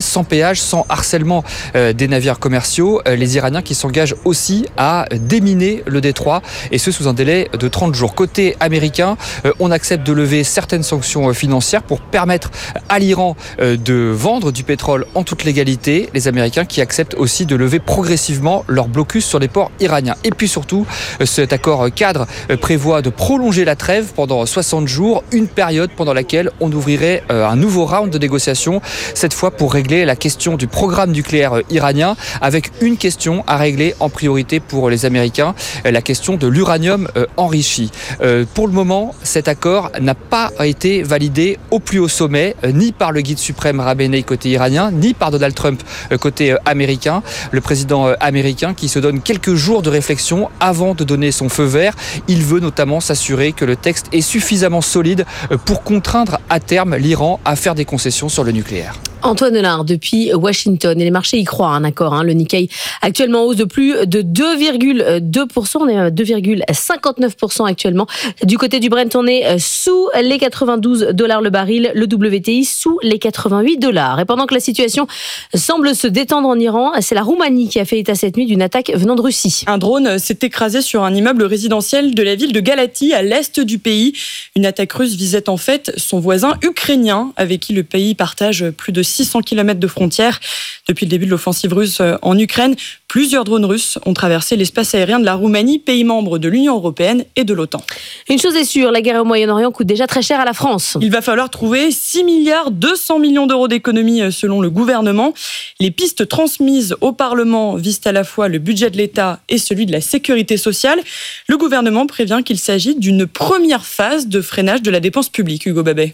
sans péage, sans harcèlement des navires commerciaux. Les Iraniens qui s'engagent aussi à déminer le détroit, et ce sous un délai de 30 jours. Côté américain, on accepte de lever certaines sanctions financières pour permettre à l'Iran de vendre du pétrole en toute légalité. Les Américains qui acceptent aussi de lever progressivement leur blocus sur les ports iraniens. Et puis surtout, cet accord cadre prévoit de prolonger la trêve pendant 60 jours, une période pendant laquelle on ouvrirait un nouveau round de négociations, cette fois pour régler la question du programme nucléaire iranien, avec une question à régler en priorité pour les Américains, la question de l'uranium enrichi. Pour le moment, cet accord n'a pas été validé au plus haut sommet, ni par le guide suprême Khamenei côté iranien, ni par Donald Trump côté américain. Le président américain qui se donne quelques jours de réflexion avant de donner son feu vert. Il veut notamment s'assurer que le texte est suffisamment solide pour contraindre à terme l'Iran à faire des concessions sur le nucléaire. Antoine Delard depuis Washington, et les marchés y croient, un accord. Le Nikkei actuellement en hausse de plus de 2,2%, on est à 2,59% actuellement. Du côté du Brent, on est sous les $92 le baril, le WTI sous les $88. Et pendant que la situation semble se détendre en Iran, c'est la Roumanie qui a fait état cette nuit d'une attaque venant de Russie. Un drone s'est écrasé sur un immeuble résidentiel de la ville de Galati, à l'est du pays. Une attaque russe visait en fait son voisin ukrainien, avec qui le pays partage plus de 600 km de frontières. Depuis le début de l'offensive russe en Ukraine, plusieurs drones russes ont traversé l'espace aérien de la Roumanie, pays membre de l'Union européenne et de l'OTAN. Une chose est sûre, la guerre au Moyen-Orient coûte déjà très cher à la France. Il va falloir trouver 6,2 milliards d'euros d'économies selon le gouvernement. Les pistes transmises au Parlement visent à la fois le budget de l'État et celui de la sécurité sociale. Le gouvernement prévient qu'il s'agit d'une première phase de freinage de la dépense publique. Hugo Babet.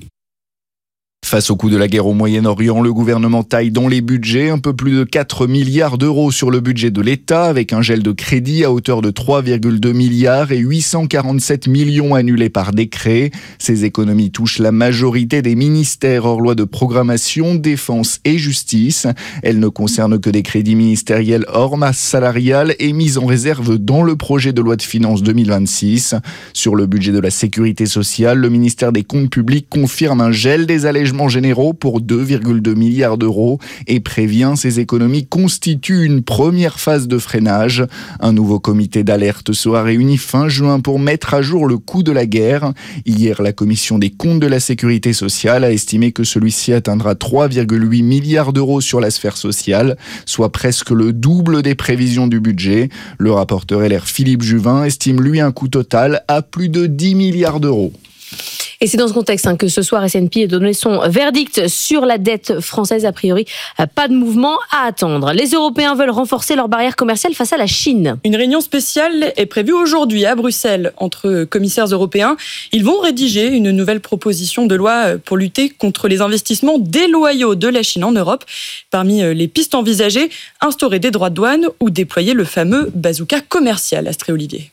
Face au coût de la guerre au Moyen-Orient, le gouvernement taille dans les budgets un peu plus de 4 milliards d'euros sur le budget de l'État, avec un gel de crédit à hauteur de 3,2 milliards et 847 millions annulés par décret. Ces économies touchent la majorité des ministères hors loi de programmation, défense et justice. Elles ne concernent que des crédits ministériels hors masse salariale et mis en réserve dans le projet de loi de finances 2026. Sur le budget de la sécurité sociale, le ministère des Comptes publics confirme un gel des allègements généraux pour 2,2 milliards d'euros et prévient ces économies constituent une première phase de freinage. Un nouveau comité d'alerte sera réuni fin juin pour mettre à jour le coût de la guerre. Hier, la commission des comptes de la sécurité sociale a estimé que celui-ci atteindra 3,8 milliards d'euros sur la sphère sociale, soit presque le double des prévisions du budget. Le rapporteur LR Philippe Juvin estime lui un coût total à plus de 10 milliards d'euros. Et c'est dans ce contexte que ce soir, S&P a donné son verdict sur la dette française. A priori, pas de mouvement à attendre. Les Européens veulent renforcer leurs barrières commerciales face à la Chine. Une réunion spéciale est prévue aujourd'hui à Bruxelles entre commissaires européens. Ils vont rédiger une nouvelle proposition de loi pour lutter contre les investissements déloyaux de la Chine en Europe. Parmi les pistes envisagées, instaurer des droits de douane ou déployer le fameux bazooka commercial. Astrée Olivier.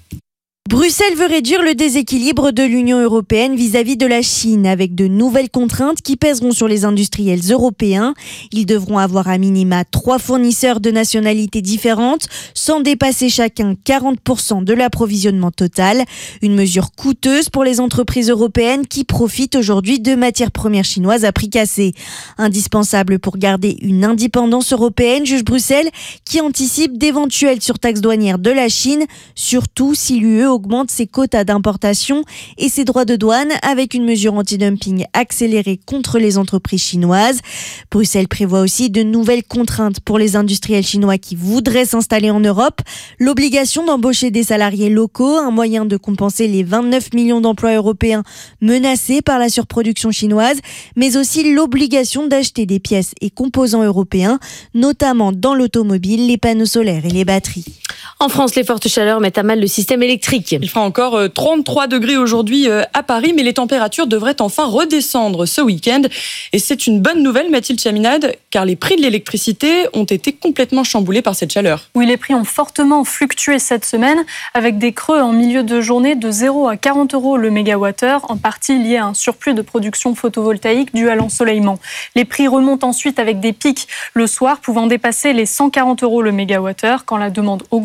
Bruxelles veut réduire le déséquilibre de l'Union européenne vis-à-vis de la Chine avec de nouvelles contraintes qui pèseront sur les industriels européens. Ils devront avoir à minima 3 fournisseurs de nationalités différentes sans dépasser chacun 40% de l'approvisionnement total. Une mesure coûteuse pour les entreprises européennes qui profitent aujourd'hui de matières premières chinoises à prix cassé. Indispensable pour garder une indépendance européenne, juge Bruxelles, qui anticipe d'éventuelles surtaxes douanières de la Chine, surtout si l'UE augmente ses quotas d'importation et ses droits de douane avec une mesure anti-dumping accélérée contre les entreprises chinoises. Bruxelles prévoit aussi de nouvelles contraintes pour les industriels chinois qui voudraient s'installer en Europe. L'obligation d'embaucher des salariés locaux, un moyen de compenser les 29 millions d'emplois européens menacés par la surproduction chinoise, mais aussi l'obligation d'acheter des pièces et composants européens, notamment dans l'automobile, les panneaux solaires et les batteries. En France, les fortes chaleurs mettent à mal le système électrique. Il fera encore 33 degrés aujourd'hui à Paris, mais les températures devraient enfin redescendre ce week-end. Et c'est une bonne nouvelle, Mathilde Chaminade, car les prix de l'électricité ont été complètement chamboulés par cette chaleur. Oui, les prix ont fortement fluctué cette semaine, avec des creux en milieu de journée de 0 à 40 euros le mégawattheure, en partie lié à un surplus de production photovoltaïque dû à l'ensoleillement. Les prix remontent ensuite avec des pics le soir, pouvant dépasser les 140 euros le mégawattheure quand la demande augmente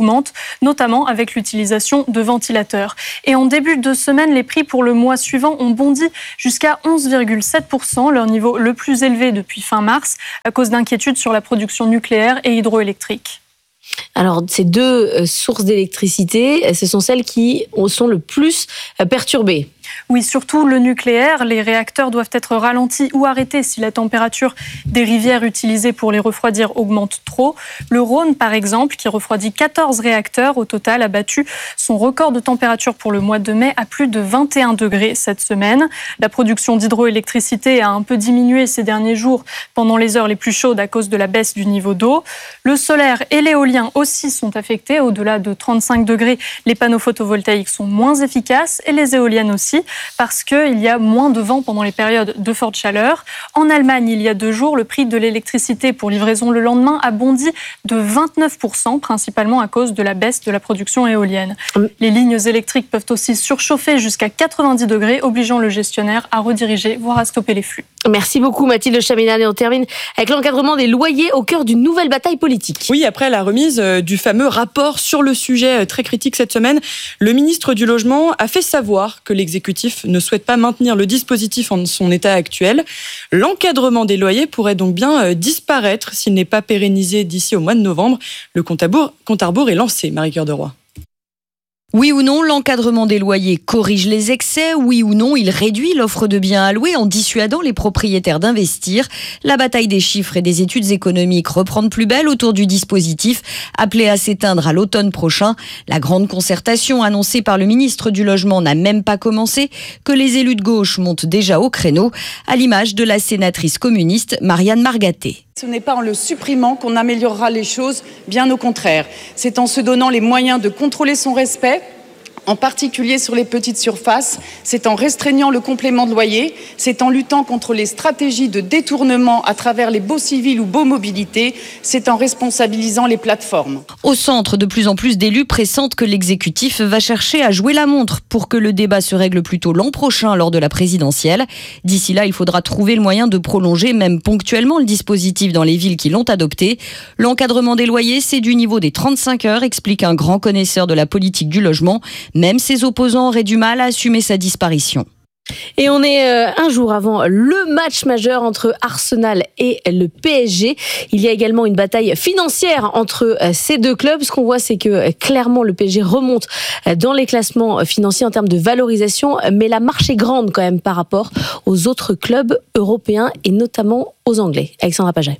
augmentent, notamment avec l'utilisation de ventilateurs. Et en début de semaine, les prix pour le mois suivant ont bondi jusqu'à 11,7%, leur niveau le plus élevé depuis fin mars, à cause d'inquiétudes sur la production nucléaire et hydroélectrique. Alors, ces deux sources d'électricité, ce sont celles qui sont le plus perturbées. Oui, surtout le nucléaire. Les réacteurs doivent être ralentis ou arrêtés si la température des rivières utilisées pour les refroidir augmente trop. Le Rhône, par exemple, qui refroidit 14 réacteurs au total, a battu son record de température pour le mois de mai à plus de 21 degrés cette semaine. La production d'hydroélectricité a un peu diminué ces derniers jours pendant les heures les plus chaudes à cause de la baisse du niveau d'eau. Le solaire et l'éolien aussi sont affectés. Au-delà de 35 degrés, les panneaux photovoltaïques sont moins efficaces et les éoliennes aussi, parce qu'il y a moins de vent pendant les périodes de forte chaleur. En Allemagne, il y a 2 jours, le prix de l'électricité pour livraison le lendemain a bondi de 29%, principalement à cause de la baisse de la production éolienne. Les lignes électriques peuvent aussi surchauffer jusqu'à 90 degrés, obligeant le gestionnaire à rediriger, voire à stopper les flux. Merci beaucoup Mathilde Chaminade, et on termine avec l'encadrement des loyers au cœur d'une nouvelle bataille politique. Oui, après la remise du fameux rapport sur le sujet très critique cette semaine, le ministre du Logement a fait savoir que l'exécutif ne souhaite pas maintenir le dispositif en son état actuel. L'encadrement des loyers pourrait donc bien disparaître s'il n'est pas pérennisé d'ici au mois de novembre. Le compte à rebours est lancé, Marie-Cœur de Roy. Oui ou non, l'encadrement des loyers corrige les excès? Oui ou non, il réduit l'offre de biens à louer en dissuadant les propriétaires d'investir? La bataille des chiffres et des études économiques reprend de plus belle autour du dispositif, appelé à s'éteindre à l'automne prochain. La grande concertation annoncée par le ministre du Logement n'a même pas commencé, que les élus de gauche montent déjà au créneau, à l'image de la sénatrice communiste Marianne Margaté. Ce n'est pas en le supprimant qu'on améliorera les choses, bien au contraire. C'est en se donnant les moyens de contrôler son respect, en particulier sur les petites surfaces, c'est en restreignant le complément de loyer, c'est en luttant contre les stratégies de détournement à travers les baux civils ou baux mobilité, c'est en responsabilisant les plateformes. Au centre, de plus en plus d'élus pressentent que l'exécutif va chercher à jouer la montre pour que le débat se règle plutôt l'an prochain lors de la présidentielle. D'ici là, il faudra trouver le moyen de prolonger même ponctuellement le dispositif dans les villes qui l'ont adopté. L'encadrement des loyers, c'est du niveau des 35 heures, explique un grand connaisseur de la politique du logement. Même ses opposants auraient du mal à assumer sa disparition. Et on est un jour avant le match majeur entre Arsenal et le PSG. Il y a également une bataille financière entre ces deux clubs. Ce qu'on voit, c'est que clairement le PSG remonte dans les classements financiers en termes de valorisation, mais la marche est grande quand même par rapport aux autres clubs européens et notamment aux Anglais. Alexandra Paget.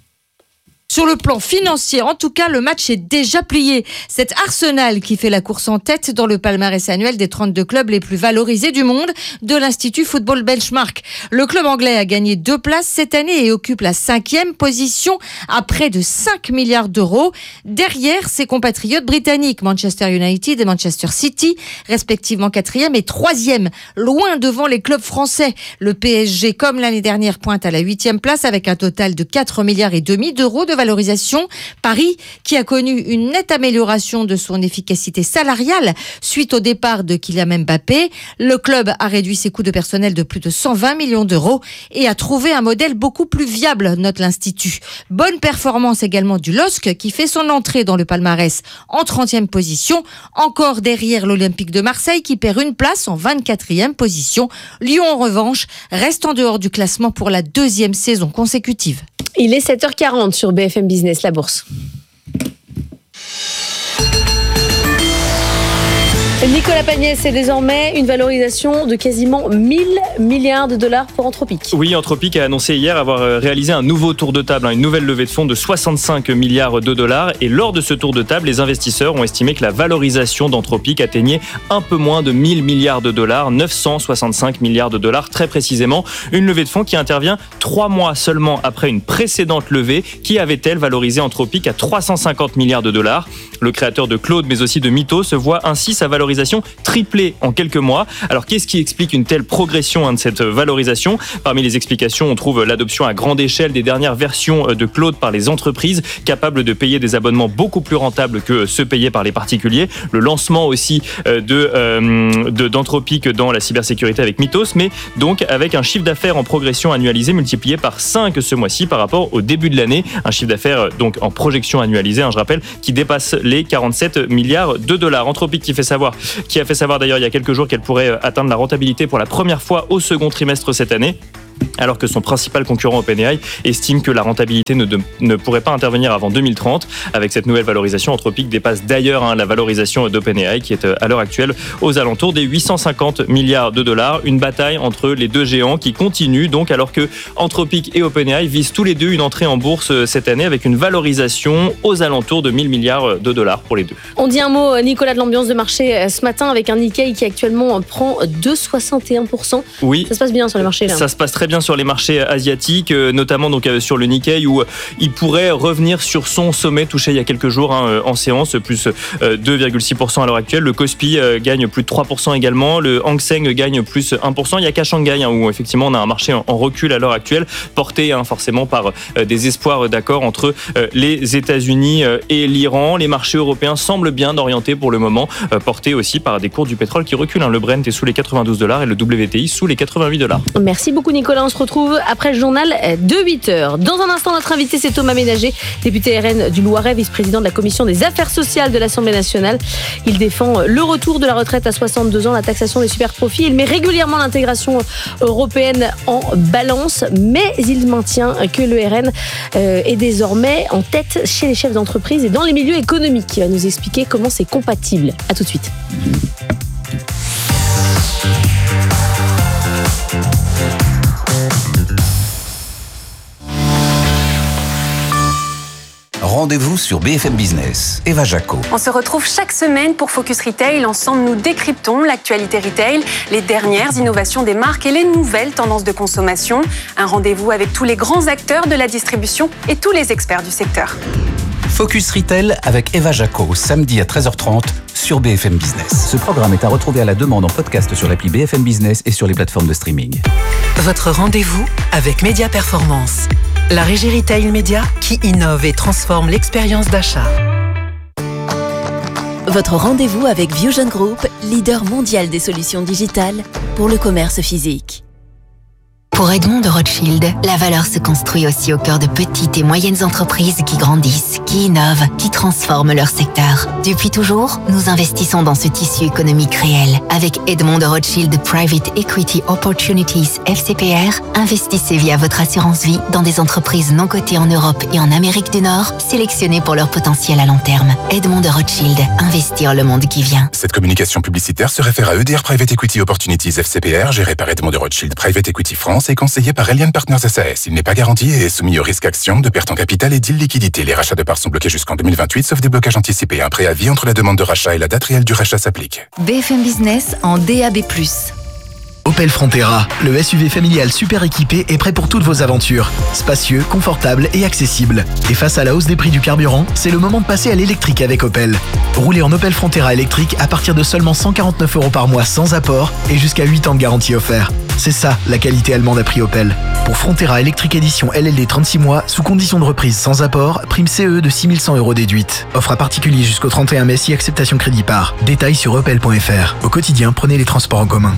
Sur le plan financier, en tout cas, le match est déjà plié. C'est Arsenal qui fait la course en tête dans le palmarès annuel des 32 clubs les plus valorisés du monde de l'Institut Football Benchmark. Le club anglais a gagné 2 places cette année et occupe la 5e position à près de 5 milliards d'euros. Derrière ses compatriotes britanniques, Manchester United et Manchester City, respectivement 4e et 3e, loin devant les clubs français. Le PSG, comme l'année dernière, pointe à la 8e place avec un total de 4,5 milliards d'euros de valorisation. Paris, qui a connu une nette amélioration de son efficacité salariale suite au départ de Kylian Mbappé. Le club a réduit ses coûts de personnel de plus de 120 millions d'euros et a trouvé un modèle beaucoup plus viable, note l'Institut. Bonne performance également du LOSC qui fait son entrée dans le palmarès en 30e position, encore derrière l'Olympique de Marseille qui perd une place en 24e position. Lyon, en revanche, reste en dehors du classement pour la 2e saison consécutive. Il est 7h40 sur BFM Business, la bourse. Nicolas Pagnès, c'est désormais une valorisation de quasiment 1000 milliards de dollars pour Anthropic. Oui, Anthropic a annoncé hier avoir réalisé un nouveau tour de table, une nouvelle levée de fonds de 65 milliards de dollars. Et lors de ce tour de table, les investisseurs ont estimé que la valorisation d'Anthropic atteignait un peu moins de 1000 milliards de dollars, 965 milliards de dollars très précisément. Une levée de fonds qui intervient 3 mois seulement après une précédente levée qui avait, elle, valorisé Anthropic à 350 milliards de dollars. Le créateur de Claude, mais aussi de Mythos, voit ainsi sa valorisation valorisation triplée en quelques mois. Alors qu'est-ce qui explique une telle progression de cette valorisation ? Parmi les explications, on trouve l'adoption à grande échelle des dernières versions de cloud par les entreprises, capables de payer des abonnements beaucoup plus rentables que ceux payés par les particuliers. Le lancement aussi d'Anthropic dans la cybersécurité avec Mythos, mais donc avec un chiffre d'affaires en progression annualisé multiplié par 5 ce mois-ci par rapport au début de l'année. Un chiffre d'affaires donc en projection annualisée, je rappelle, qui dépasse les 47 milliards de dollars. Anthropic qui a fait savoir d'ailleurs il y a quelques jours qu'elle pourrait atteindre la rentabilité pour la première fois au second trimestre cette année, alors que son principal concurrent OpenAI estime que la rentabilité ne pourrait pas intervenir avant 2030. Avec cette nouvelle valorisation, Anthropic dépasse d'ailleurs la valorisation d'OpenAI qui est à l'heure actuelle aux alentours des 850 milliards de dollars. Une bataille entre les deux géants qui continue donc, alors que Anthropic et OpenAI visent tous les deux une entrée en bourse cette année avec une valorisation aux alentours de 1000 milliards de dollars pour les deux. On dit un mot, Nicolas, de l'ambiance de marché ce matin avec un Nikkei qui actuellement prend 2,61%. Oui. Ça se passe bien sur les marchés là. Ça se passe très bien sur les marchés asiatiques, notamment donc sur le Nikkei où il pourrait revenir sur son sommet touché il y a quelques jours en séance, plus 2,6% à l'heure actuelle. Le Kospi gagne plus de 3% également. Le Hang Seng gagne plus 1%. Il n'y a qu'à Shanghai où effectivement on a un marché en recul à l'heure actuelle, porté forcément par des espoirs d'accord entre les États-Unis et l'Iran. Les marchés européens semblent bien orientés pour le moment, portés aussi par des cours du pétrole qui reculent. Le Brent est sous les $92 et le WTI sous les $88. Merci beaucoup Nicolas, on se retrouve après le journal de 8h. Dans un instant, notre invité c'est Thomas Ménager, député RN du Loiret, vice-président de la commission des affaires sociales de l'Assemblée nationale. Il défend le retour de la retraite à 62 ans, la taxation des super-profits. Il met régulièrement l'intégration européenne en balance, mais il maintient que le RN est désormais en tête chez les chefs d'entreprise et dans les milieux économiques. Il va nous expliquer comment c'est compatible. À tout de suite. Rendez-vous sur BFM Business. Eva Jaco. On se retrouve chaque semaine pour Focus Retail. Ensemble, nous décryptons l'actualité retail, les dernières innovations des marques et les nouvelles tendances de consommation. Un rendez-vous avec tous les grands acteurs de la distribution et tous les experts du secteur. Focus Retail avec Eva Jaco, samedi à 13h30 sur BFM Business. Ce programme est à retrouver à la demande en podcast sur l'appli BFM Business et sur les plateformes de streaming. Votre rendez-vous avec Média Performance, la régie retail média qui innove et transforme l'expérience d'achat. Votre rendez-vous avec Viewgen Group, leader mondial des solutions digitales pour le commerce physique. Pour Edmond de Rothschild, la valeur se construit aussi au cœur de petites et moyennes entreprises qui grandissent, qui innovent, qui transforment leur secteur. Depuis toujours, nous investissons dans ce tissu économique réel. Avec Edmond de Rothschild Private Equity Opportunities FCPR, investissez via votre assurance vie dans des entreprises non cotées en Europe et en Amérique du Nord, sélectionnées pour leur potentiel à long terme. Edmond de Rothschild, investir le monde qui vient. Cette communication publicitaire se réfère à EDR Private Equity Opportunities FCPR, géré par Edmond de Rothschild Private Equity France et conseillé par Elian Partners SAS. Il n'est pas garanti et est soumis au risque action de perte en capital et d'illiquidité. Les rachats de parts sont bloqués jusqu'en 2028, sauf déblocage anticipé. Un préavis entre la demande de rachat et la date réelle du rachat s'applique. BFM Business en DAB+. Opel Frontera, le SUV familial super équipé est prêt pour toutes vos aventures. Spacieux, confortable et accessible. Et face à la hausse des prix du carburant, c'est le moment de passer à l'électrique avec Opel. Roulez en Opel Frontera électrique à partir de seulement 149 € par mois sans apport et jusqu'à 8 ans de garantie offert. C'est ça, la qualité allemande à prix Opel. Pour Frontera électrique édition LLD 36 mois, sous condition de reprise sans apport, prime CE de 6100 € déduite. Offre à particulier jusqu'au 31 mai si acceptation crédit par. Détails sur opel.fr. Au quotidien, prenez les transports en commun.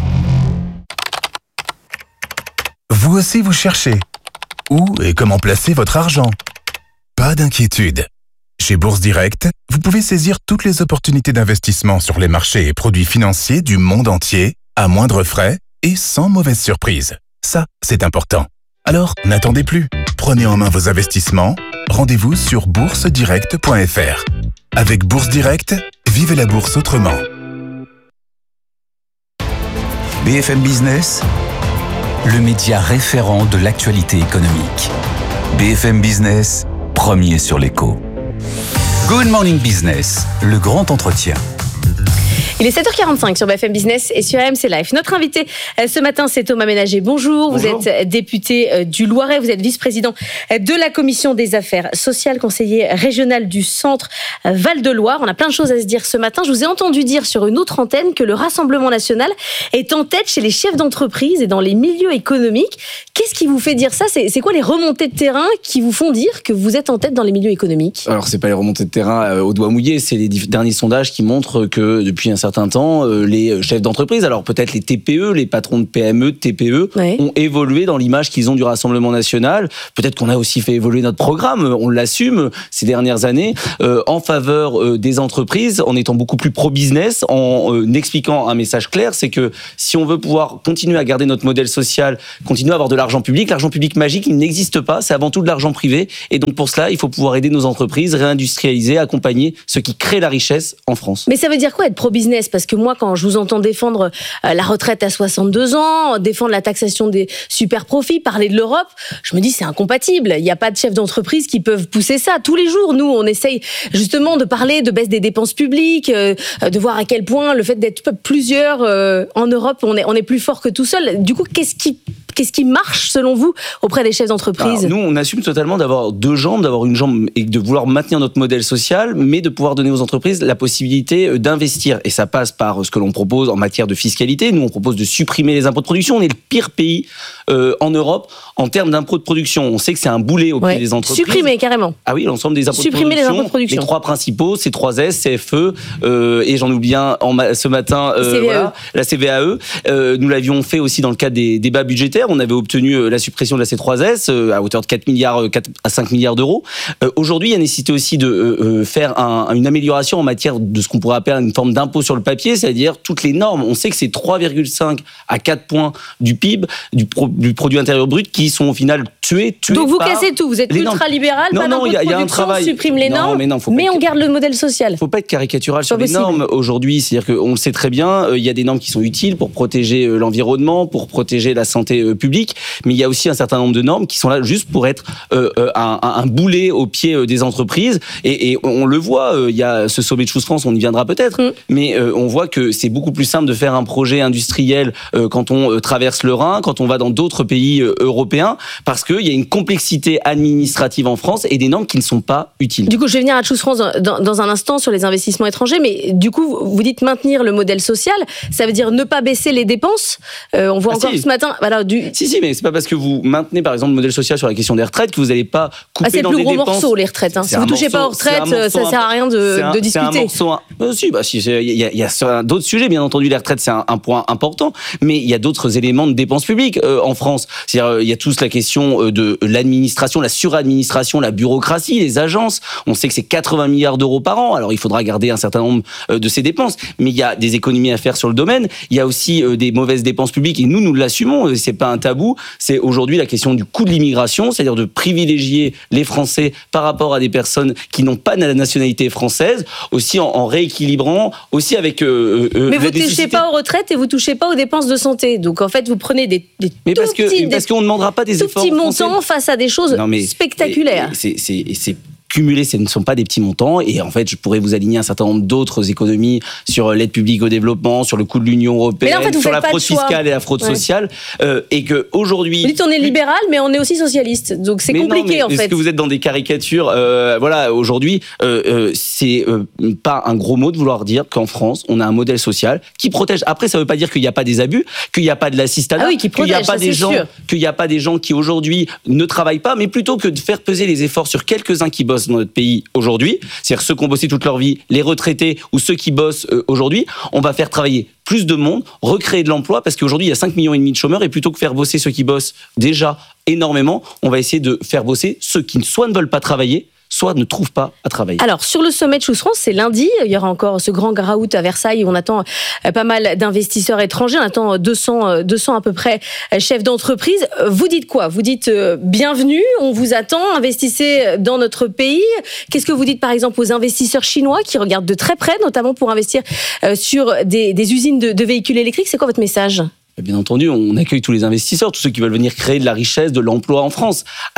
Vous aussi vous cherchez. Où et comment placer votre argent? Pas d'inquiétude. Chez Bourse Direct, vous pouvez saisir toutes les opportunités d'investissement sur les marchés et produits financiers du monde entier, à moindre frais et sans mauvaise surprise. Ça, c'est important. Alors, n'attendez plus. Prenez en main vos investissements. Rendez-vous sur boursedirect.fr. Avec Bourse Direct, vivez la bourse autrement. BFM Business, le média référent de l'actualité économique. BFM Business, premier sur l'écho. Good Morning Business, le grand entretien. Il est 7h45 sur BFM Business et sur RMC Live. Notre invité ce matin, c'est Thomas Ménager. Bonjour. Vous êtes député du Loiret, vous êtes vice-président de la Commission des affaires sociales, conseiller régional du centre Val-de-Loire. On a plein de choses à se dire ce matin. Je vous ai entendu dire sur une autre antenne que le Rassemblement national est en tête chez les chefs d'entreprise et dans les milieux économiques. Qu'est-ce qui vous fait dire ça ? C'est quoi les remontées de terrain qui vous font dire que vous êtes en tête dans les milieux économiques ? Alors, c'est pas les remontées de terrain au doigt mouillé, c'est les derniers sondages qui montrent que depuis un certain temps, les chefs d'entreprise, alors peut-être les TPE, les patrons de PME, de TPE, ont évolué dans l'image qu'ils ont du Rassemblement national. Peut-être qu'on a aussi fait évoluer notre programme, on l'assume ces dernières années, en faveur des entreprises, en étant beaucoup plus pro-business, en expliquant un message clair, c'est que si on veut pouvoir continuer à garder notre modèle social, continuer à avoir de l'argent public magique, il n'existe pas, c'est avant tout de l'argent privé. Et donc pour cela, il faut pouvoir aider nos entreprises, réindustrialiser, accompagner ce qui crée la richesse en France. Mais ça veut dire quoi être pro-business ? Parce que moi, quand je vous entends défendre la retraite à 62 ans, défendre la taxation des super profits, parler de l'Europe, je me dis c'est incompatible. Il n'y a pas de chefs d'entreprise qui peuvent pousser ça. Tous les jours, nous, on essaye justement de parler de baisse des dépenses publiques, de voir à quel point le fait d'être plusieurs en Europe, on est plus fort que tout seul. Du coup, qu'est-ce qui marche selon vous auprès des chefs d'entreprise ? Alors, nous, on assume totalement d'avoir deux jambes, d'avoir une jambe et de vouloir maintenir notre modèle social, mais de pouvoir donner aux entreprises la possibilité d'investir. Et ça passe par ce que l'on propose en matière de fiscalité. Nous, on propose de supprimer les impôts de production. On est le pire pays en Europe en termes d'impôts de production. On sait que c'est un boulet au pied des entreprises. Supprimer, carrément. Ah oui, l'ensemble des impôts supprimer de production. Les impôts de production. Les trois principaux, c'est 3S, CFE et j'en oublie un ce matin, la CVAE. Nous l'avions fait aussi dans le cadre des débats budgétaires. On avait obtenu la suppression de la C3S à hauteur de 4 à 5 milliards d'euros. Aujourd'hui, il y a nécessité aussi de faire une amélioration en matière de ce qu'on pourrait appeler une forme d'impôt sur le papier, c'est-à-dire toutes les normes. On sait que c'est 3,5 à 4 points du PIB, du produit intérieur brut, qui sont au final tués. Donc vous cassez tout, vous êtes ultra-libéral, pas d'impôt de production, on supprime les normes, mais on garde le modèle social. Il ne faut pas être caricatural sur les normes aujourd'hui, c'est-à-dire qu'on le sait très bien, il y a des normes qui sont utiles pour protéger l'environnement, pour protéger la santé publique, mais il y a aussi un certain nombre de normes qui sont là juste pour être un boulet au pied des entreprises, et on le voit, il y a ce sommet de Choose France, on y viendra peut-être, mais on voit que c'est beaucoup plus simple de faire un projet industriel quand on traverse le Rhin, quand on va dans d'autres pays européens, parce qu'il y a une complexité administrative en France et des normes qui ne sont pas utiles. Du coup, je vais venir à Choose France dans un instant sur les investissements étrangers, mais du coup, vous dites maintenir le modèle social, ça veut dire ne pas baisser les dépenses. On voit encore ce matin... Voilà, Si, mais c'est pas parce que vous maintenez par exemple le modèle social sur la question des retraites que vous n'allez pas couper dans des dépenses. C'est le plus gros morceau, les retraites. Si vous touchez pas aux retraites, ça sert à rien de discuter. C'est un morceau... Il y a d'autres sujets, bien entendu, les retraites c'est un point important, mais il y a d'autres éléments de dépenses publiques en France. C'est-à-dire, il y a tous la question de l'administration, la suradministration, la bureaucratie, les agences. On sait que c'est 80 milliards d'euros par an, alors il faudra garder un certain nombre de ces dépenses, mais il y a des économies à faire sur le domaine. Il y a aussi des mauvaises dépenses publiques, et nous l'assumons, c'est pas un tabou. C'est aujourd'hui la question du coût de l'immigration, c'est-à-dire de privilégier les Français par rapport à des personnes qui n'ont pas la nationalité française, aussi en rééquilibrant, aussi avec... mais vous ne touchez pas aux retraites et vous ne touchez pas aux dépenses de santé. Donc en fait, vous prenez des parce qu'on ne demandera pas des efforts petits montants face à des choses spectaculaires. C'est cumulés, ce ne sont pas des petits montants, et en fait je pourrais vous aligner un certain nombre d'autres économies sur l'aide publique au développement, sur le coût de l'Union européenne, sur la fraude fiscale et la fraude sociale, et que aujourd'hui... Vous dites on est libéral, mais on est aussi socialiste, donc c'est compliqué en fait. Est-ce que vous êtes dans des caricatures aujourd'hui, c'est pas un gros mot de vouloir dire qu'en France on a un modèle social qui protège. Après, ça veut pas dire qu'il n'y a pas des abus, qu'il n'y a pas de l'assistanat, qu'il n'y a pas des gens qui aujourd'hui ne travaillent pas, mais plutôt que de faire peser les efforts sur quelques-uns qui bossent dans notre pays aujourd'hui, c'est-à-dire ceux qui ont bossé toute leur vie, les retraités ou ceux qui bossent aujourd'hui, on va faire travailler plus de monde, recréer de l'emploi, parce qu'aujourd'hui il y a 5,5 millions de chômeurs, et plutôt que faire bosser ceux qui bossent déjà énormément, on va essayer de faire bosser ceux qui soit ne veulent pas travailler, soit ne trouvent pas à travailler. Alors, sur le sommet de Choose France, c'est lundi, il y aura encore ce grand raout à Versailles où on attend pas mal d'investisseurs étrangers, on attend 200 à peu près chefs d'entreprise. Vous dites quoi ? Vous dites bienvenue, on vous attend, investissez dans notre pays. Qu'est-ce que vous dites par exemple aux investisseurs chinois qui regardent de très près, notamment pour investir sur des usines de véhicules électriques ? C'est quoi votre message ? Bien entendu, on accueille tous les investisseurs, tous ceux qui veulent venir créer de la richesse, de l'emploi en France, avec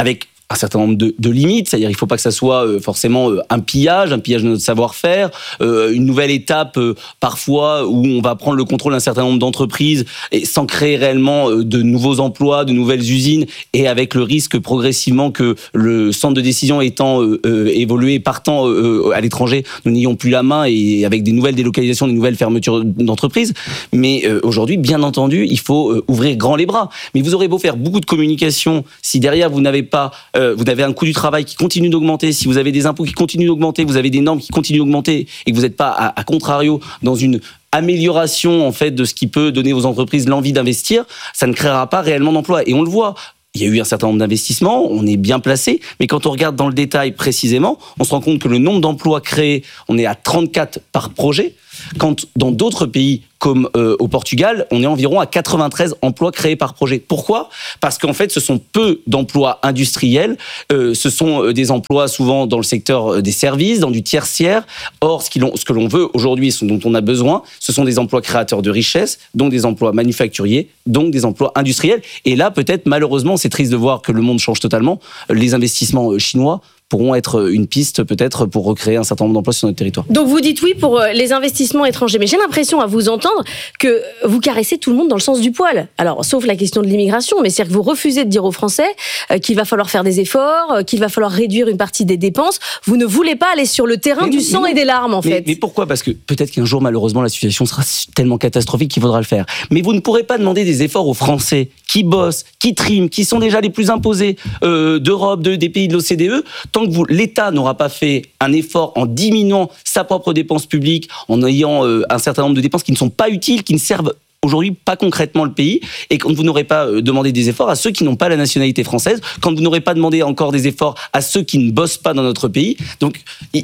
un certain nombre de limites, c'est-à-dire il ne faut pas que ça soit forcément un pillage de notre savoir-faire, une nouvelle étape parfois où on va prendre le contrôle d'un certain nombre d'entreprises et sans créer réellement de nouveaux emplois, de nouvelles usines, et avec le risque progressivement que le centre de décision étant évolué, partant à l'étranger, nous n'ayons plus la main, et avec des nouvelles délocalisations, des nouvelles fermetures d'entreprises. Mais aujourd'hui, bien entendu, il faut ouvrir grand les bras. Mais vous aurez beau faire beaucoup de communication, si derrière vous n'avez pas vous avez un coût du travail qui continue d'augmenter, si vous avez des impôts qui continuent d'augmenter, vous avez des normes qui continuent d'augmenter, et que vous n'êtes pas à contrario dans une amélioration en fait de ce qui peut donner aux entreprises l'envie d'investir, ça ne créera pas réellement d'emplois. Et on le voit. Il y a eu un certain nombre d'investissements, on est bien placé, mais quand on regarde dans le détail précisément, on se rend compte que le nombre d'emplois créés, on est à 34 par projet, quand dans d'autres pays comme au Portugal, on est environ à 93 emplois créés par projet. Pourquoi ? Parce qu'en fait, ce sont peu d'emplois industriels, ce sont des emplois souvent dans le secteur des services, dans du tertiaire. Or, ce que l'on veut aujourd'hui, ce dont on a besoin, ce sont des emplois créateurs de richesse, donc des emplois manufacturiers, donc des emplois industriels. Et là, peut-être, malheureusement, c'est triste de voir que le monde change totalement. Les investissements chinois pourront être une piste peut-être pour recréer un certain nombre d'emplois sur notre territoire. Donc vous dites oui pour les investissements étrangers, mais j'ai l'impression à vous entendre que vous caressez tout le monde dans le sens du poil. Alors, sauf la question de l'immigration, mais c'est-à-dire que vous refusez de dire aux Français qu'il va falloir faire des efforts, qu'il va falloir réduire une partie des dépenses. Vous ne voulez pas aller sur le terrain du sang et des larmes, en fait. Mais pourquoi ? Parce que peut-être qu'un jour, malheureusement, la situation sera tellement catastrophique qu'il faudra le faire. Mais vous ne pourrez pas demander des efforts aux Français qui bossent, qui triment, qui sont déjà les plus imposés d'Europe, des pays de l'OCDE, tant que l'État n'aura pas fait un effort en diminuant sa propre dépense publique, en ayant un certain nombre de dépenses qui ne sont pas utiles, qui ne servent aujourd'hui pas concrètement le pays, et quand vous n'aurez pas demandé des efforts à ceux qui n'ont pas la nationalité française, quand vous n'aurez pas demandé encore des efforts à ceux qui ne bossent pas dans notre pays. Donc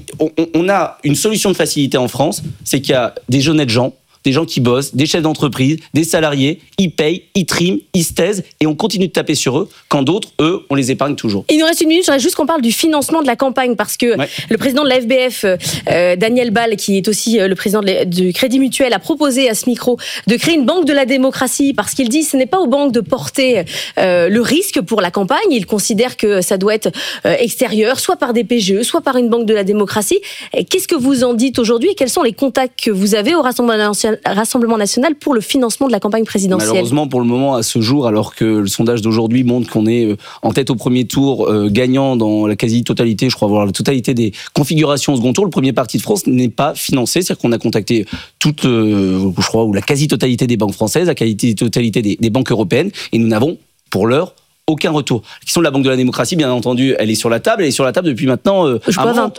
on a une solution de facilité en France, c'est qu'il y a des honnêtes gens, des gens qui bossent, des chefs d'entreprise, des salariés, ils payent, ils triment, ils se taisent, et on continue de taper sur eux, quand d'autres, eux, on les épargne toujours. Il nous reste une minute, je voudrais juste qu'on parle du financement de la campagne, parce que le président de la FBF, Daniel Ball, qui est aussi le président du Crédit Mutuel, a proposé à ce micro de créer une banque de la démocratie, parce qu'il dit que ce n'est pas aux banques de porter le risque pour la campagne, il considère que ça doit être extérieur, soit par des PGE, soit par une banque de la démocratie. Qu'est-ce que vous en dites aujourd'hui, et quels sont les contacts que vous avez au Rassemblement national pour le financement de la campagne présidentielle? Malheureusement, pour le moment, à ce jour, alors que le sondage d'aujourd'hui montre qu'on est en tête au premier tour, gagnant dans la quasi-totalité, je crois voir la totalité des configurations au second tour, le premier parti de France n'est pas financé. C'est-à-dire qu'on a contacté toute, je crois, ou la quasi-totalité des banques françaises, la quasi-totalité des banques européennes, et nous n'avons, pour l'heure, aucun retour. La question de la Banque de la démocratie, bien entendu, elle est sur la table. Elle est sur la table depuis maintenant depuis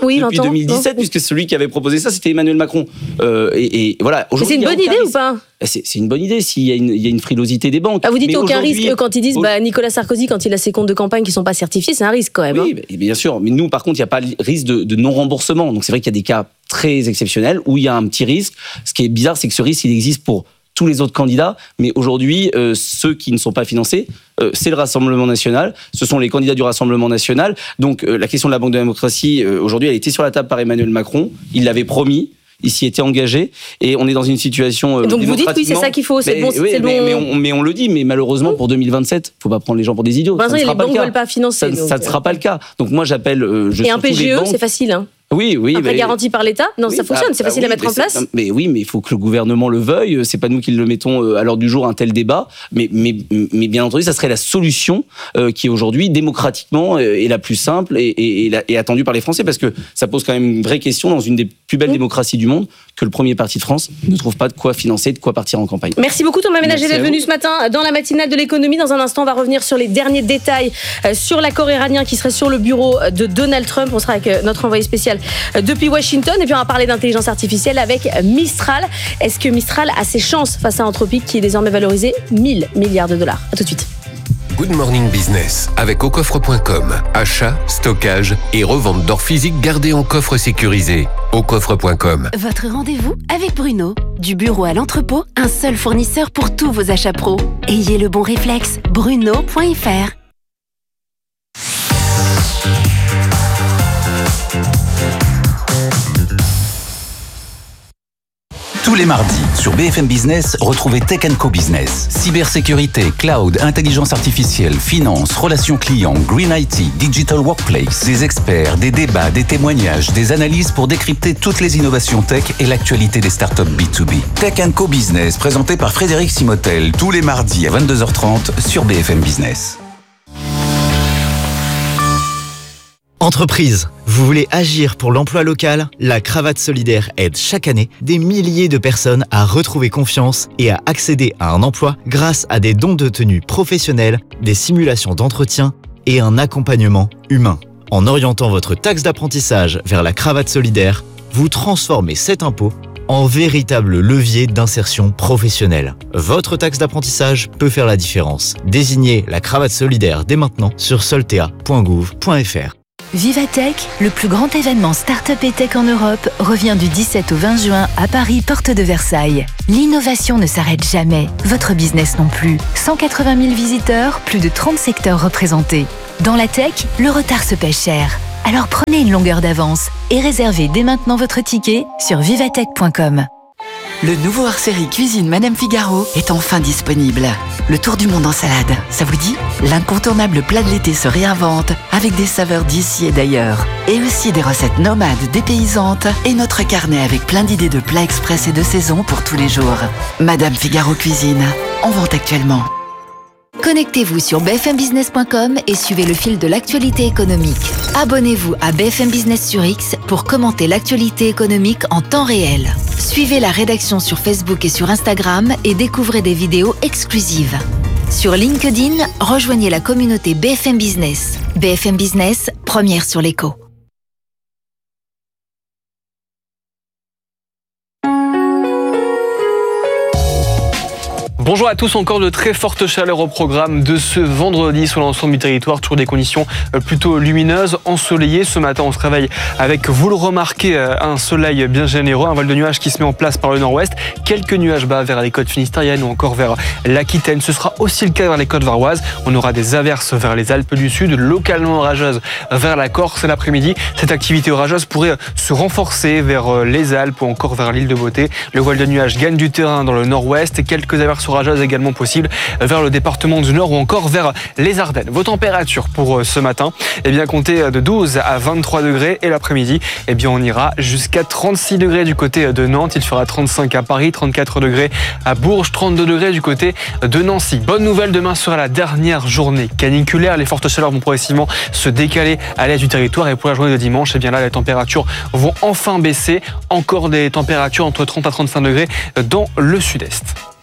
2017, puisque celui qui avait proposé ça, c'était Emmanuel Macron. Et voilà. C'est une bonne idée ou pas ? C'est une bonne idée s'il y a une frilosité des banques. Vous dites aucun risque quand ils disent Nicolas Sarkozy, quand il a ses comptes de campagne qui ne sont pas certifiés, c'est un risque quand même. Oui, bien sûr. Mais nous, par contre, il n'y a pas de risque de non-remboursement. Donc c'est vrai qu'il y a des cas très exceptionnels où il y a un petit risque. Ce qui est bizarre, c'est que ce risque, il existe pour tous les autres candidats, mais aujourd'hui, ceux qui ne sont pas financés, c'est le Rassemblement national, ce sont les candidats du Rassemblement national. Donc la question de la Banque de la démocratie, aujourd'hui, elle était sur la table par Emmanuel Macron, il l'avait promis, il s'y était engagé, et on est dans une situation donc vous dites oui, c'est ça qu'il faut, c'est bon. Mais on le dit, mais malheureusement pour 2027, faut pas prendre les gens pour des idiots. Les banques ne veulent pas financer. Ça ne sera pas le cas. Donc moi j'appelle... et un PGE, c'est facile, hein. Oui. Un prêt garanti par l'État ? Non, ça fonctionne, c'est facile à mettre en place. Mais oui, mais il faut que le gouvernement le veuille. C'est pas nous qui le mettons à l'ordre du jour, un tel débat. Mais bien entendu, ça serait la solution qui aujourd'hui, démocratiquement, est la plus simple et attendue par les Français, parce que ça pose quand même une vraie question dans une des plus belles démocraties du monde, que le premier parti de France ne trouve pas de quoi financer, de quoi partir en campagne. Merci beaucoup Thomas Ménager d'être venu ce matin dans la matinale de l'économie. Dans un instant, on va revenir sur les derniers détails sur l'accord iranien qui serait sur le bureau de Donald Trump. On sera avec notre envoyé spécial depuis Washington, et puis on va parler d'intelligence artificielle avec Mistral. Est-ce que Mistral a ses chances face à Anthropic qui est désormais valorisé 1000 milliards de dollars? À tout de suite. Good Morning Business avec aucoffre.com. Achat, stockage et revente d'or physique gardé en coffre sécurisé. aucoffre.com. Votre rendez-vous avec Bruno. Du bureau à l'entrepôt, un seul fournisseur pour tous vos achats pro. Ayez le bon réflexe, bruno.fr. Tous les mardis, sur BFM Business, retrouvez Tech Co Business. Cybersécurité, cloud, intelligence artificielle, finance, relations clients, green IT, digital workplace. Des experts, des débats, des témoignages, des analyses pour décrypter toutes les innovations tech et l'actualité des startups B2B. Tech Co Business, présenté par Frédéric Simotel, tous les mardis à 22h30 sur BFM Business. Entreprise, vous voulez agir pour l'emploi local ? La Cravate Solidaire aide chaque année des milliers de personnes à retrouver confiance et à accéder à un emploi grâce à des dons de tenue professionnels, des simulations d'entretien et un accompagnement humain. En orientant votre taxe d'apprentissage vers la Cravate Solidaire, vous transformez cet impôt en véritable levier d'insertion professionnelle. Votre taxe d'apprentissage peut faire la différence. Désignez la Cravate Solidaire dès maintenant sur soltea.gouv.fr. Vivatech, le plus grand événement start-up et tech en Europe, revient du 17 au 20 juin à Paris, porte de Versailles. L'innovation ne s'arrête jamais, votre business non plus. 180 000 visiteurs, plus de 30 secteurs représentés. Dans la tech, le retard se paie cher. Alors prenez une longueur d'avance et réservez dès maintenant votre ticket sur vivatech.com. Le nouveau hors-série Cuisine Madame Figaro est enfin disponible. Le tour du monde en salade, ça vous dit ? L'incontournable plat de l'été se réinvente avec des saveurs d'ici et d'ailleurs. Et aussi des recettes nomades dépaysantes et notre carnet avec plein d'idées de plats express et de saison pour tous les jours. Madame Figaro Cuisine, en vente actuellement. Connectez-vous sur bfmbusiness.com et suivez le fil de l'actualité économique. Abonnez-vous à BFM Business sur X pour commenter l'actualité économique en temps réel. Suivez la rédaction sur Facebook et sur Instagram et découvrez des vidéos exclusives. Sur LinkedIn, rejoignez la communauté BFM Business. BFM Business, première sur l'écho. Bonjour à tous, encore de très fortes chaleurs au programme de ce vendredi sur l'ensemble du territoire, toujours des conditions plutôt lumineuses, ensoleillées. Ce matin, on se réveille avec, vous le remarquez, un soleil bien généreux, un voile de nuages qui se met en place par le nord-ouest, quelques nuages bas vers les côtes finistériennes ou encore vers l'Aquitaine. Ce sera aussi le cas vers les côtes varoises. On aura des averses vers les Alpes du Sud, localement orageuses vers la Corse l'après-midi. Cette activité orageuse pourrait se renforcer vers les Alpes ou encore vers l'île de Beauté. Le voile de nuages gagne du terrain dans le nord-ouest et quelques averses orageuses également possibles vers le département du Nord ou encore vers les Ardennes. Vos températures pour ce matin, comptez de 12 à 23 degrés et l'après-midi, on ira jusqu'à 36 degrés du côté de Nantes. Il fera 35 à Paris, 34 degrés à Bourges, 32 degrés du côté de Nancy. Bonne nouvelle, demain sera la dernière journée caniculaire. Les fortes chaleurs vont progressivement se décaler à l'est du territoire et pour la journée de dimanche, là, les températures vont enfin baisser. Encore des températures entre 30 à 35 degrés dans le sud-est.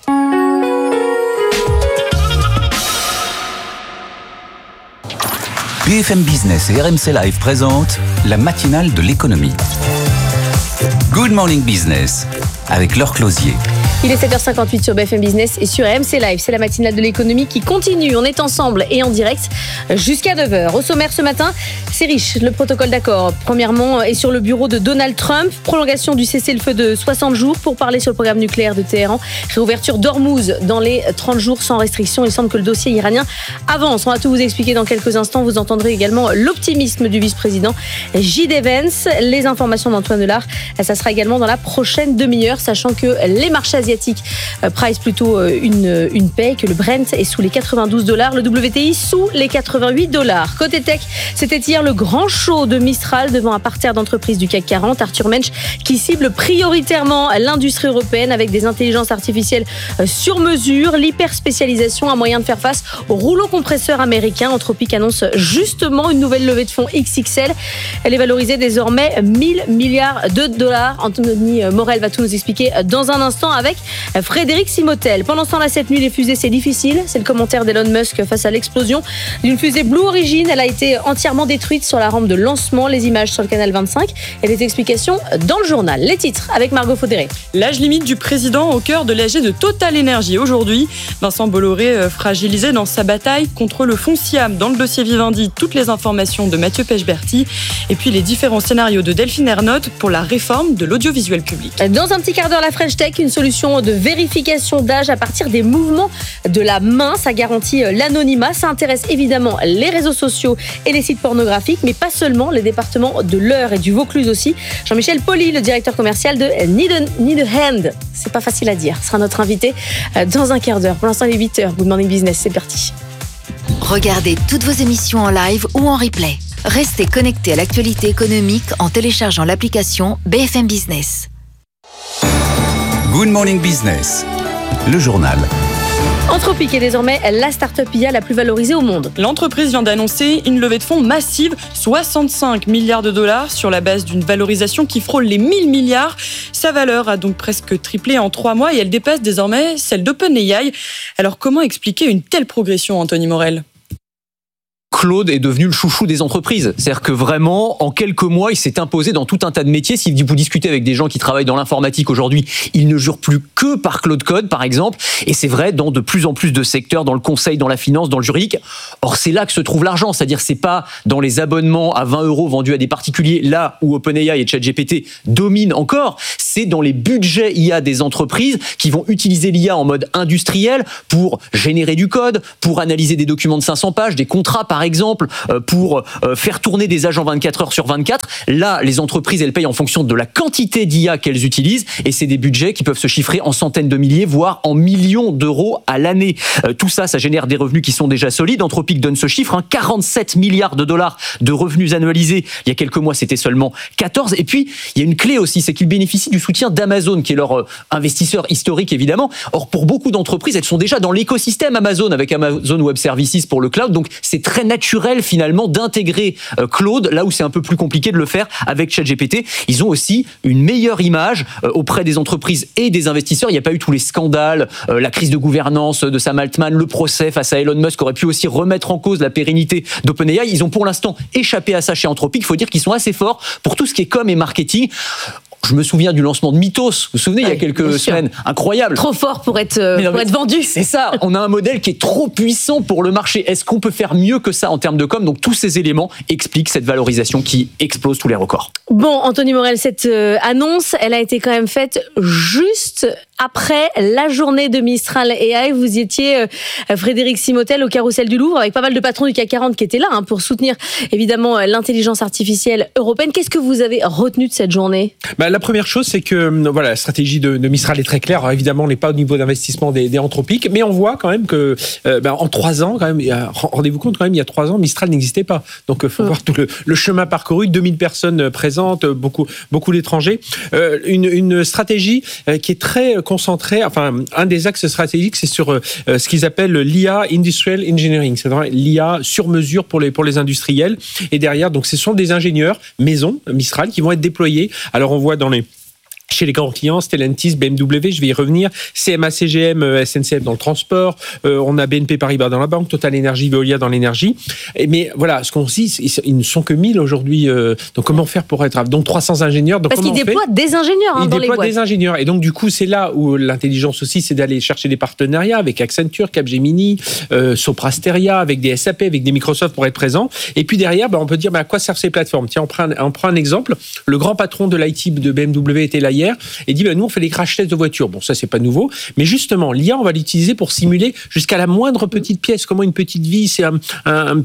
BFM Business et RMC Live présentent la matinale de l'économie. Good Morning Business avec Laure Closier. Il est 7h58 sur BFM Business et sur RMC Live. C'est la matinale de l'économie qui continue. On est ensemble et en direct jusqu'à 9h. Au sommaire ce matin, c'est riche. Le protocole d'accord, premièrement, est sur le bureau de Donald Trump. Prolongation du cessez-le-feu de 60 jours pour parler sur le programme nucléaire de Téhéran. Réouverture d'Ormuz dans les 30 jours sans restriction. Il semble que le dossier iranien avance. On va tout vous expliquer dans quelques instants. Vous entendrez également l'optimisme du vice-président J.D. Vance. Les informations d'Antoine Delard, ça sera également dans la prochaine demi-heure, sachant que les marchés asiatiques price plutôt une paix, que le Brent est sous les $92, le WTI sous les $88. Côté tech, c'était hier le grand show de Mistral devant un parterre d'entreprises du CAC 40. Arthur Mensch qui cible prioritairement l'industrie européenne avec des intelligences artificielles sur mesure, l'hyperspécialisation, un moyen de faire face au rouleau compresseur américain. Anthropic annonce justement une nouvelle levée de fonds XXL. Elle est valorisée désormais $1 000 milliards. Anthony Morel va tout nous expliquer dans un instant avec Frédéric Simotel. Pendant ce temps-là, cette nuit, les fusées, c'est difficile. C'est le commentaire d'Elon Musk face à l'explosion d'une fusée Blue Origin. Elle a été entièrement détruite sur la rampe de lancement. Les images sur le canal 25 et les explications dans le journal. Les titres avec Margot Faudéré. L'âge limite du président au cœur de l'AG de Total Energy. Aujourd'hui, Vincent Bolloré fragilisé dans sa bataille contre le fonds Siam. Dans le dossier Vivendi, toutes les informations de Mathieu Pechberti et puis les différents scénarios de Delphine Ernotte pour la réforme de l'audiovisuel public. Dans un petit quart d'heure, la French Tech, une solution solution de vérification d'âge à partir des mouvements de la main. Ça garantit l'anonymat. Ça intéresse évidemment les réseaux sociaux et les sites pornographiques, mais pas seulement, les départements de l'Eure et du Vaucluse aussi. Jean-Michel Poli, le directeur commercial de Need a Hand. C'est pas facile à dire. Sera notre invité dans un quart d'heure. Pour l'instant, il est 8h. Good Morning Business, c'est parti. Regardez toutes vos émissions en live ou en replay. Restez connectés à l'actualité économique en téléchargeant l'application BFM Business. Good Morning Business, le journal. Anthropic est désormais la start-up IA la plus valorisée au monde. L'entreprise vient d'annoncer une levée de fonds massive, 65 milliards de dollars sur la base d'une valorisation qui frôle les 1000 milliards. Sa valeur a donc presque triplé en 3 mois et elle dépasse désormais celle d'OpenAI. Alors comment expliquer une telle progression, Anthony Morel ? Claude est devenu le chouchou des entreprises. C'est-à-dire que vraiment, en quelques mois, il s'est imposé dans tout un tas de métiers. Si vous discutez avec des gens qui travaillent dans l'informatique aujourd'hui, ils ne jurent plus que par Claude Code, par exemple. Et c'est vrai dans de plus en plus de secteurs, dans le conseil, dans la finance, dans le juridique. Or, c'est là que se trouve l'argent. C'est-à-dire, c'est pas dans les abonnements à 20 € vendus à des particuliers, là où OpenAI et ChatGPT dominent encore. C'est dans les budgets IA des entreprises qui vont utiliser l'IA en mode industriel pour générer du code, pour analyser des documents de 500 pages, des contrats, par exemple, pour faire tourner des agents 24 heures sur 24. Là, les entreprises, elles payent en fonction de la quantité d'IA qu'elles utilisent et c'est des budgets qui peuvent se chiffrer en centaines de milliers, voire en millions d'euros à l'année. Tout ça, ça génère des revenus qui sont déjà solides. Anthropic donne ce chiffre, 47 milliards de dollars de revenus annualisés. Il y a quelques mois, c'était seulement 14. Et puis, il y a une clé aussi, c'est qu'ils bénéficient du soutien d'Amazon, qui est leur investisseur historique, évidemment. Or, pour beaucoup d'entreprises, elles sont déjà dans l'écosystème Amazon, avec Amazon Web Services pour le cloud. Donc, c'est très naturel finalement d'intégrer Claude là où c'est un peu plus compliqué de le faire avec ChatGPT. Ils ont aussi une meilleure image auprès des entreprises et des investisseurs. Il n'y a pas eu tous les scandales, la crise de gouvernance de Sam Altman, le procès face à Elon Musk aurait pu aussi remettre en cause la pérennité d'OpenAI. Ils ont pour l'instant échappé à ça chez Anthropic. Il faut dire qu'ils sont assez forts pour tout ce qui est com et marketing. Je me souviens du lancement de Mythos, vous vous souvenez, il y a quelques semaines, incroyable. Trop fort pour être vendu. C'est ça, on a un modèle qui est trop puissant pour le marché. Est-ce qu'on peut faire mieux que ça en termes de com ? Donc tous ces éléments expliquent cette valorisation qui explose tous les records. Bon, Anthony Morel, cette annonce, elle a été quand même faite juste après la journée de Mistral AI. Vous y étiez, Frédéric Simotel, au Carrousel du Louvre, avec pas mal de patrons du CAC 40 qui étaient là pour soutenir évidemment l'intelligence artificielle européenne. Qu'est-ce que vous avez retenu de cette journée ? La première chose, c'est que voilà, la stratégie de Mistral est très claire. Alors, évidemment, on n'est pas au niveau d'investissement des Anthropic, mais on voit quand même que en 3 ans, quand même, rendez-vous compte, quand même, il y a 3 ans, Mistral n'existait pas. Donc, il faut voir tout le chemin parcouru, 2000 personnes présentes, beaucoup d'étrangers. Une stratégie qui est très concentrée, enfin, un des axes stratégiques, c'est sur ce qu'ils appellent l'IA Industrial Engineering, c'est-à-dire l'IA sur mesure pour les industriels. Et derrière, donc, ce sont des ingénieurs maison, Mistral, qui vont être déployés. Alors, on voit chez les grands clients, Stellantis, BMW, je vais y revenir, CMA, CGM, SNCF dans le transport, on a BNP Paribas dans la banque, Total Energy, Veolia dans l'énergie. Mais voilà, ce qu'on se dit, ils ne sont que 1000 aujourd'hui. Donc comment faire pour être... Donc 300 ingénieurs. Donc parce qu'ils déploient des ingénieurs dans les boîtes. Ils déploient des ingénieurs. Et donc du coup, c'est là où l'intelligence aussi, c'est d'aller chercher des partenariats avec Accenture, Capgemini, Soprasteria, avec des SAP, avec des Microsoft pour être présents. Et puis derrière, on peut dire à quoi servent ces plateformes. Tiens, on prend un exemple. Le grand patron de l'IT de BMW était là hier et dit nous on fait des crash tests de voitures. Bon, ça c'est pas nouveau, mais justement l'IA on va l'utiliser pour simuler jusqu'à la moindre petite pièce, comment une petite vis, c'est une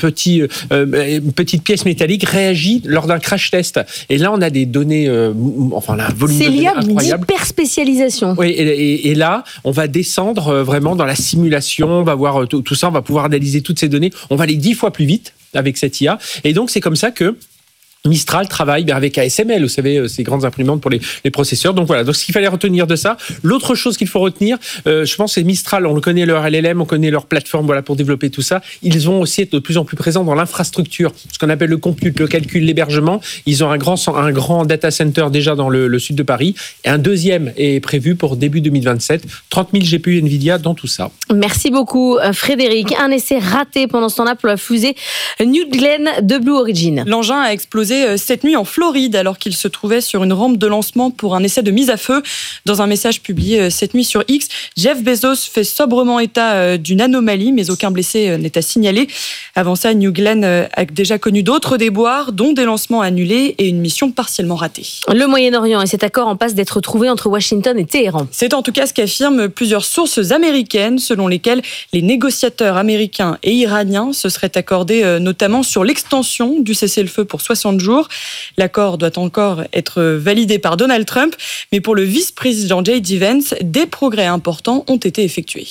petite pièce métallique réagit lors d'un crash test. Et là on a des données, un volume de données incroyable. C'est l'IA d'hyperspécialisation. Oui, et là on va descendre vraiment dans la simulation, on va voir tout ça, on va pouvoir analyser toutes ces données, on va aller 10 fois plus vite avec cette IA. Et donc c'est comme ça que Mistral travaille avec ASML, vous savez, ces grandes imprimantes pour les processeurs. Donc voilà, donc ce qu'il fallait retenir de ça. L'autre chose qu'il faut retenir, je pense, c'est Mistral. On connaît leur LLM, on connaît leur plateforme pour développer tout ça. Ils vont aussi être de plus en plus présents dans l'infrastructure, ce qu'on appelle le compute, le calcul, l'hébergement. Ils ont un grand data center déjà dans le sud de Paris. Et un deuxième est prévu pour début 2027. 30 000 GPU NVIDIA dans tout ça. Merci beaucoup, Frédéric. Un essai raté pendant ce temps-là pour la fusée New Glenn de Blue Origin. L'engin a explosé explosé cette nuit en Floride alors qu'il se trouvait sur une rampe de lancement pour un essai de mise à feu. Dans un message publié cette nuit sur X, Jeff Bezos fait sobrement état d'une anomalie, mais aucun blessé n'est à signaler. Avant ça, New Glenn a déjà connu d'autres déboires, dont des lancements annulés et une mission partiellement ratée. Le Moyen-Orient et cet accord en passe d'être trouvé entre Washington et Téhéran. C'est en tout cas ce qu'affirment plusieurs sources américaines, selon lesquelles les négociateurs américains et iraniens se seraient accordés notamment sur l'extension du cessez-le-feu pour 60 jours. L'accord doit encore être validé par Donald Trump, mais pour le vice-président J.D. Vance, des progrès importants ont été effectués.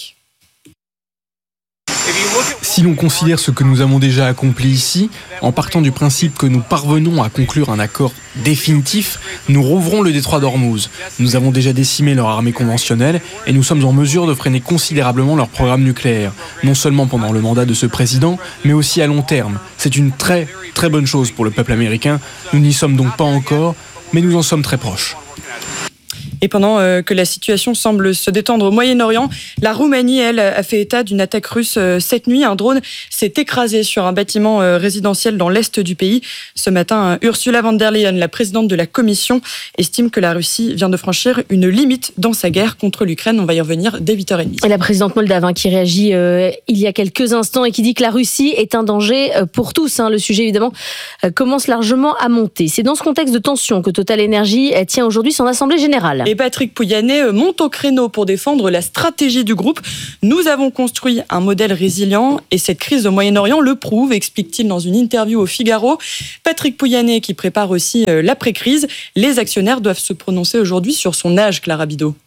Si l'on considère ce que nous avons déjà accompli ici, en partant du principe que nous parvenons à conclure un accord définitif, nous rouvrons le détroit d'Ormuz. Nous avons déjà décimé leur armée conventionnelle et nous sommes en mesure de freiner considérablement leur programme nucléaire, non seulement pendant le mandat de ce président, mais aussi à long terme. C'est une très, très bonne chose pour le peuple américain. Nous n'y sommes donc pas encore, mais nous en sommes très proches. Et pendant que la situation semble se détendre au Moyen-Orient, la Roumanie, elle, a fait état d'une attaque russe cette nuit. Un drone s'est écrasé sur un bâtiment résidentiel dans l'est du pays. Ce matin, Ursula von der Leyen, la présidente de la Commission, estime que la Russie vient de franchir une limite dans sa guerre contre l'Ukraine. On va y revenir dès 8h30. Et la présidente moldave qui réagit il y a quelques instants et qui dit que la Russie est un danger pour tous. Le sujet, évidemment, commence largement à monter. C'est dans ce contexte de tension que Total Energy tient aujourd'hui son assemblée générale. Et Patrick Pouyanné monte au créneau pour défendre la stratégie du groupe. Nous avons construit un modèle résilient et cette crise au Moyen-Orient le prouve, explique-t-il dans une interview au Figaro. Patrick Pouyanné qui prépare aussi l'après-crise. Les actionnaires doivent se prononcer aujourd'hui sur son âge, Clara Bidot.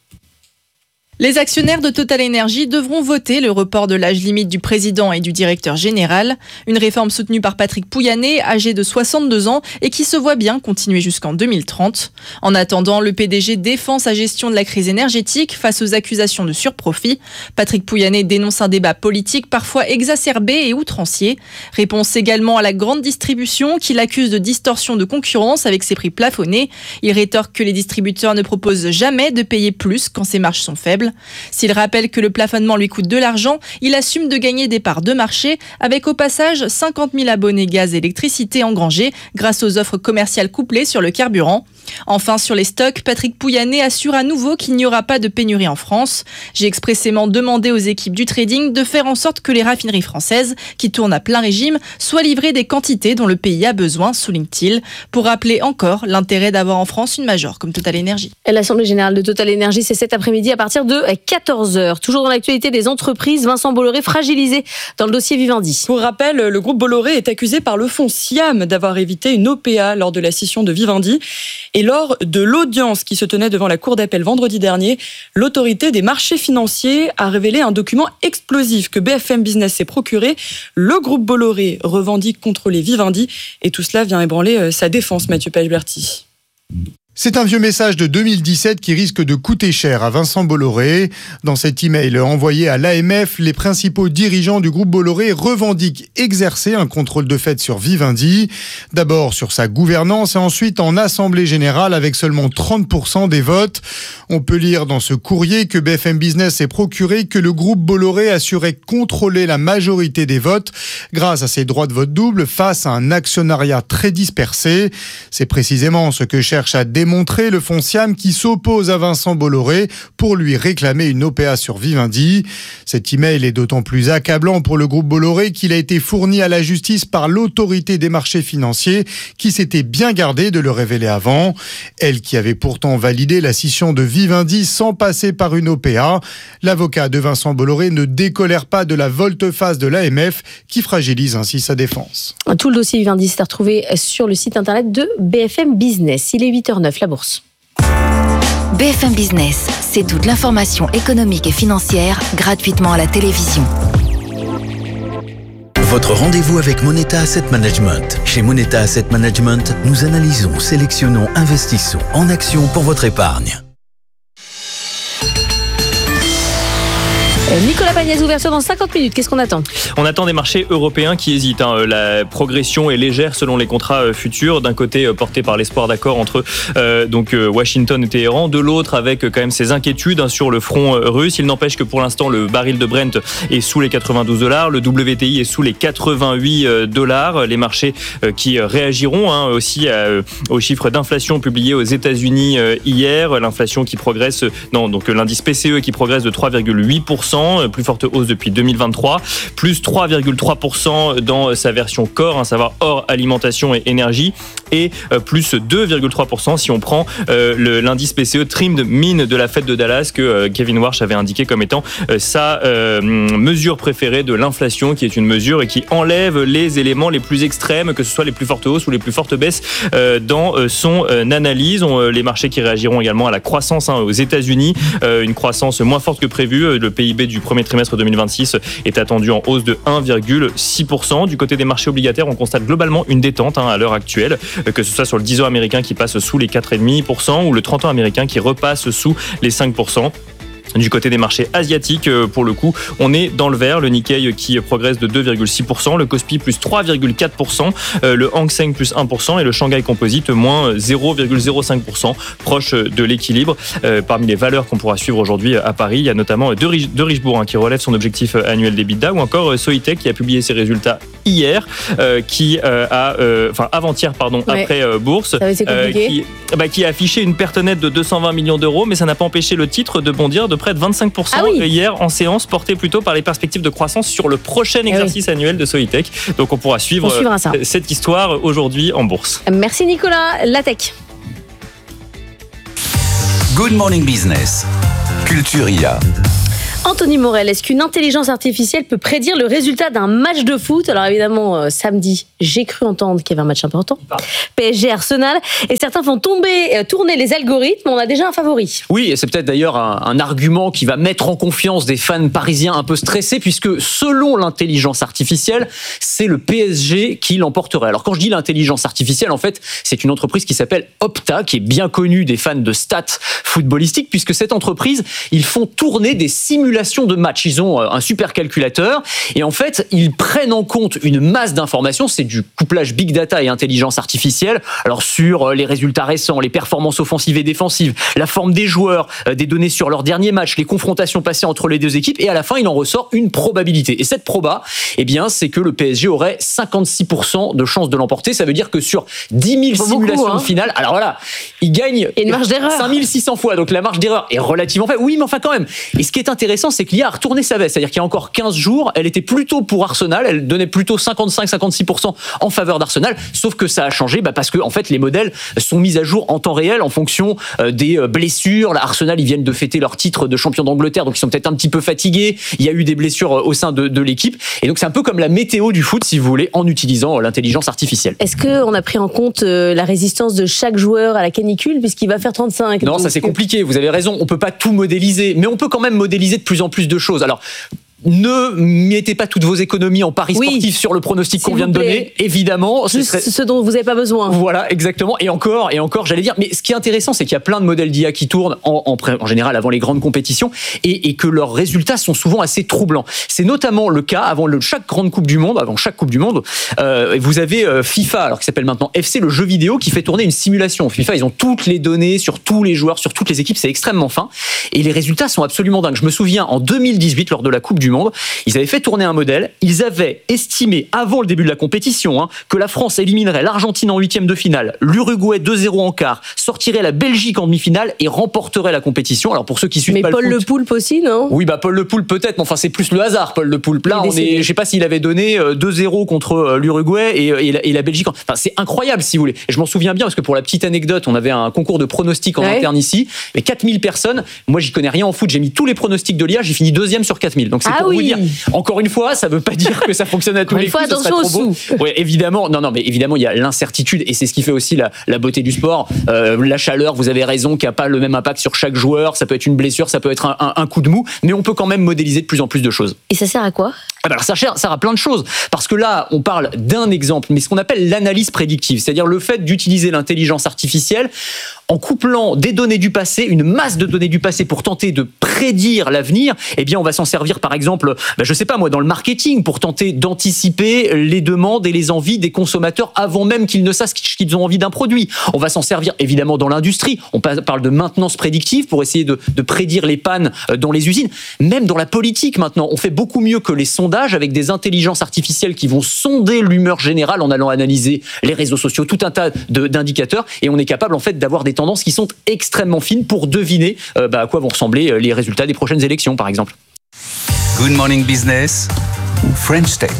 Les actionnaires de Total Energy devront voter le report de l'âge limite du président et du directeur général. Une réforme soutenue par Patrick Pouyanné, âgé de 62 ans et qui se voit bien continuer jusqu'en 2030. En attendant, le PDG défend sa gestion de la crise énergétique face aux accusations de surprofit. Patrick Pouyanné dénonce un débat politique parfois exacerbé et outrancier. Réponse également à la grande distribution qui l'accuse de distorsion de concurrence avec ses prix plafonnés. Il rétorque que les distributeurs ne proposent jamais de payer plus quand ses marges sont faibles. S'il rappelle que le plafonnement lui coûte de l'argent, il assume de gagner des parts de marché avec au passage 50 000 abonnés gaz et électricité engrangés grâce aux offres commerciales couplées sur le carburant. Enfin, sur les stocks, Patrick Pouyanné assure à nouveau qu'il n'y aura pas de pénurie en France. J'ai expressément demandé aux équipes du trading de faire en sorte que les raffineries françaises, qui tournent à plein régime, soient livrées des quantités dont le pays a besoin, souligne-t-il, pour rappeler encore l'intérêt d'avoir en France une major comme Total Energy. L'Assemblée générale de Total Energy, c'est cet après-midi à partir de 14h. Toujours dans l'actualité des entreprises, Vincent Bolloré fragilisé dans le dossier Vivendi. Pour rappel, le groupe Bolloré est accusé par le fonds Siam d'avoir évité une OPA lors de la scission de Vivendi. Et lors de l'audience qui se tenait devant la Cour d'appel vendredi dernier, l'autorité des marchés financiers a révélé un document explosif que BFM Business s'est procuré. Le groupe Bolloré revendique contrôler Vivendi et tout cela vient ébranler sa défense, Mathieu Page-Berty. C'est un vieux message de 2017 qui risque de coûter cher à Vincent Bolloré. Dans cet email envoyé à l'AMF, les principaux dirigeants du groupe Bolloré revendiquent exercer un contrôle de fait sur Vivendi. D'abord sur sa gouvernance et ensuite en assemblée générale avec seulement 30% des votes. On peut lire dans ce courrier que BFM Business s'est procuré que le groupe Bolloré assurait contrôler la majorité des votes grâce à ses droits de vote double face à un actionnariat très dispersé. C'est précisément ce que cherche à démontrer le fonds Siam qui s'oppose à Vincent Bolloré pour lui réclamer une OPA sur Vivendi. Cet email est d'autant plus accablant pour le groupe Bolloré qu'il a été fourni à la justice par l'autorité des marchés financiers qui s'était bien gardée de le révéler avant. Elle qui avait pourtant validé la scission de Vivendi sans passer par une OPA. L'avocat de Vincent Bolloré ne décolère pas de la volte-face de l'AMF qui fragilise ainsi sa défense. Tout le dossier Vivendi s'est retrouvé sur le site internet de BFM Business. Il est 8h09. La bourse. BFM Business, c'est toute l'information économique et financière gratuitement à la télévision. Votre rendez-vous avec Moneta Asset Management. Chez Moneta Asset Management, nous analysons, sélectionnons, investissons en actions pour votre épargne. Nicolas Pagnès, ouverture dans 50 minutes. Qu'est-ce qu'on attend ? On attend des marchés européens qui hésitent. La progression est légère selon les contrats futurs. D'un côté, porté par l'espoir d'accord entre Washington et Téhéran. De l'autre, avec quand même ces inquiétudes sur le front russe. Il n'empêche que pour l'instant, le baril de Brent est sous les $92. Le WTI est sous les $88. Les marchés qui réagiront aussi aux chiffres d'inflation publiés aux États-Unis hier. L'inflation qui progresse, l'indice PCE qui progresse de 3,8%, plus forte hausse depuis 2023, plus 3,3% dans sa version core, à savoir hors alimentation et énergie, et plus 2,3% si on prend l'indice PCE Trimmed Mean de la fête de Dallas que Kevin Warsh avait indiqué comme étant sa mesure préférée de l'inflation, qui est une mesure qui enlève les éléments les plus extrêmes, que ce soit les plus fortes hausses ou les plus fortes baisses dans son analyse. Les marchés qui réagiront également à la croissance aux États-Unis, une croissance moins forte que prévu. Le PIB du premier trimestre 2026 est attendu en hausse de 1,6%. Du côté des marchés obligataires, on constate globalement une détente à l'heure actuelle, que ce soit sur le 10 ans américain qui passe sous les 4,5% ou le 30 ans américain qui repasse sous les 5%. Du côté des marchés asiatiques, pour le coup, on est dans le vert. Le Nikkei qui progresse de 2,6%, le Kospi plus 3,4%, le Hang Seng plus 1% et le Shanghai Composite moins 0,05%, proche de l'équilibre. Parmi les valeurs qu'on pourra suivre aujourd'hui à Paris, il y a notamment De Richebourg qui relève son objectif annuel d'EBITDA, ou encore Soitec qui a publié ses résultats hier, avant-hier, après bourse, qui a affiché une perte nette de 220 millions d'euros, mais ça n'a pas empêché le titre de bondir de près de 25% hier en séance, portée plutôt par les perspectives de croissance sur le prochain exercice annuel de Soitec. Donc on pourra suivre cette histoire aujourd'hui en bourse. Merci Nicolas. La tech. Good Morning Business, Culture IA. Anthony Morel, est-ce qu'une intelligence artificielle peut prédire le résultat d'un match de foot ? Alors évidemment, samedi, j'ai cru entendre qu'il y avait un match important. PSG Arsenal. Et certains font tourner les algorithmes. On a déjà un favori. Oui, et c'est peut-être d'ailleurs un argument qui va mettre en confiance des fans parisiens un peu stressés, puisque selon l'intelligence artificielle, c'est le PSG qui l'emporterait. Alors quand je dis l'intelligence artificielle, en fait, c'est une entreprise qui s'appelle Opta, qui est bien connue des fans de stats footballistiques, puisque cette entreprise, ils font tourner des simulations de matchs. Ils ont un super calculateur et en fait, ils prennent en compte une masse d'informations. C'est du couplage big data et intelligence artificielle. Alors sur les résultats récents, les performances offensives et défensives, la forme des joueurs, des données sur leur dernier match, les confrontations passées entre les deux équipes, et à la fin, il en ressort une probabilité. Et cette proba, c'est que le PSG aurait 56% de chances de l'emporter. Ça veut dire que sur 10 000 simulations de finale, alors voilà, il gagne une marge d'erreur 5600 fois. Donc la marge d'erreur est relativement faible. Oui, mais enfin quand même. Et ce qui est intéressant, c'est que l'IA a retourné sa veste. C'est-à-dire qu'il y a encore 15 jours, elle était plutôt pour Arsenal. Elle donnait plutôt 55-56% en faveur d'Arsenal. Sauf que ça a changé parce que, en fait, les modèles sont mis à jour en temps réel en fonction des blessures. Là, Arsenal, ils viennent de fêter leur titre de champion d'Angleterre, donc ils sont peut-être un petit peu fatigués. Il y a eu des blessures au sein de l'équipe. Et donc, c'est un peu comme la météo du foot, si vous voulez, en utilisant l'intelligence artificielle. Est-ce qu'on a pris en compte la résistance de chaque joueur à la canicule, puisqu'il va faire 35 ? Non, ça c'est compliqué. Vous avez raison. On peut pas tout modéliser, mais on peut quand même modéliser de plus en plus de choses. Alors, ne mettez pas toutes vos économies en paris sportifs sur le pronostic qu'on vient de donner, évidemment. Juste ce dont vous n'avez pas besoin. Voilà, exactement. Et encore, j'allais dire. Mais ce qui est intéressant, c'est qu'il y a plein de modèles d'IA qui tournent en général avant les grandes compétitions et que leurs résultats sont souvent assez troublants. C'est notamment le cas avant chaque grande Coupe du Monde, avant chaque Coupe du Monde. Vous avez FIFA, alors qui s'appelle maintenant FC, le jeu vidéo, qui fait tourner une simulation. FIFA, ils ont toutes les données sur tous les joueurs, sur toutes les équipes. C'est extrêmement fin. Et les résultats sont absolument dingues. Je me souviens, en 2018, lors de la Coupe du Monde, ils avaient fait tourner un modèle. Ils avaient estimé, avant le début de la compétition, que la France éliminerait l'Argentine en huitième de finale, l'Uruguay 2-0 en quart, sortirait la Belgique en demi-finale et remporterait la compétition. Alors pour ceux qui suivent pas le foot... Mais Paul Le Poulpe aussi, non ? Oui, Paul Le Poulpe peut-être, mais enfin c'est plus le hasard, Paul Le Poulpe. Là, je sais pas s'il avait donné 2-0 contre l'Uruguay et la Belgique. Enfin, c'est incroyable, si vous voulez. Et je m'en souviens bien, parce que pour la petite anecdote, on avait un concours de pronostics en interne ici, mais 4000 personnes. Moi, j'y connais rien en foot. J'ai mis tous les pronostics de l'IA, j'ai fini 2e sur 4000. Donc c'est pour vous dire. Encore une fois, ça veut pas dire que ça fonctionne à tous les coups. Attention aux sous. Oui, évidemment. Non, mais évidemment, il y a l'incertitude et c'est ce qui fait aussi la beauté du sport. La chaleur, vous avez raison, qui a pas le même impact sur chaque joueur. Ça peut être une blessure, ça peut être un coup de mou, mais on peut quand même modéliser de plus en plus de choses. Et ça sert à quoi ? Alors ça sert à plein de choses, parce que là, on parle d'un exemple, mais ce qu'on appelle l'analyse prédictive, c'est-à-dire le fait d'utiliser l'intelligence artificielle en couplant des données du passé, une masse de données du passé pour tenter de prédire l'avenir. Eh bien, on va s'en servir, par exemple, je sais pas moi, dans le marketing, pour tenter d'anticiper les demandes et les envies des consommateurs avant même qu'ils ne sachent qu'ils ont envie d'un produit. On va s'en servir évidemment dans l'industrie. On parle de maintenance prédictive pour essayer de prédire les pannes dans les usines. Même dans la politique maintenant, on fait beaucoup mieux que les sondages avec des intelligences artificielles qui vont sonder l'humeur générale en allant analyser les réseaux sociaux, tout un tas d'indicateurs, et on est capable en fait d'avoir des tendances qui sont extrêmement fines pour deviner à quoi vont ressembler les résultats des prochaines élections, par exemple. Good Morning Business ou French Tech.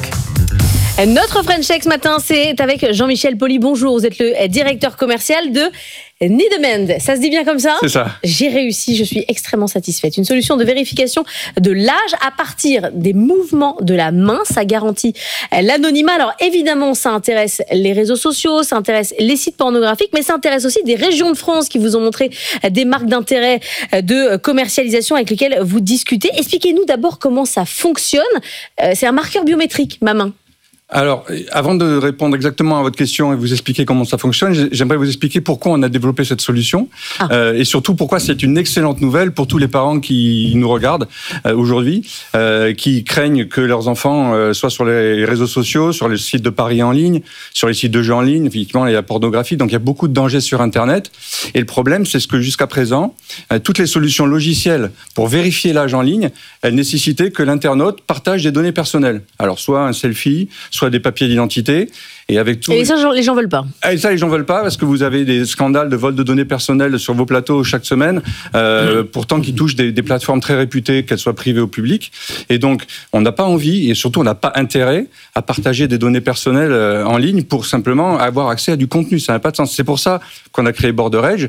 Notre French Tech ce matin, c'est avec Jean-Michel Poli. Bonjour, vous êtes le directeur commercial de Nidemand. Ça se dit bien comme ça ? C'est ça. J'ai réussi, je suis extrêmement satisfaite. Une solution de vérification de l'âge à partir des mouvements de la main. Ça garantit l'anonymat. Alors évidemment, ça intéresse les réseaux sociaux, ça intéresse les sites pornographiques, mais ça intéresse aussi des régions de France qui vous ont montré des marques d'intérêt de commercialisation avec lesquelles vous discutez. Expliquez-nous d'abord comment ça fonctionne. C'est un marqueur biométrique, ma main. Alors, avant de répondre exactement à votre question et vous expliquer comment ça fonctionne, j'aimerais vous expliquer pourquoi on a développé cette solution et surtout pourquoi c'est une excellente nouvelle pour tous les parents qui nous regardent aujourd'hui, qui craignent que leurs enfants soient sur les réseaux sociaux, sur les sites de paris en ligne, sur les sites de jeux en ligne. Effectivement, il y a la pornographie, donc il y a beaucoup de dangers sur Internet. Et le problème, c'est que jusqu'à présent, toutes les solutions logicielles pour vérifier l'âge en ligne, elles nécessitaient que l'internaute partage des données personnelles. Alors, soit un selfie, soit des papiers d'identité. Et avec tout. Et ça, les gens veulent pas. Et ça, les gens veulent pas parce que vous avez des scandales de vol de données personnelles sur vos plateaux chaque semaine, pourtant qui touchent des plateformes très réputées, qu'elles soient privées ou publiques. Et donc, on n'a pas envie et surtout, on n'a pas intérêt à partager des données personnelles en ligne pour simplement avoir accès à du contenu. Ça n'a pas de sens. C'est pour ça qu'on a créé Border Edge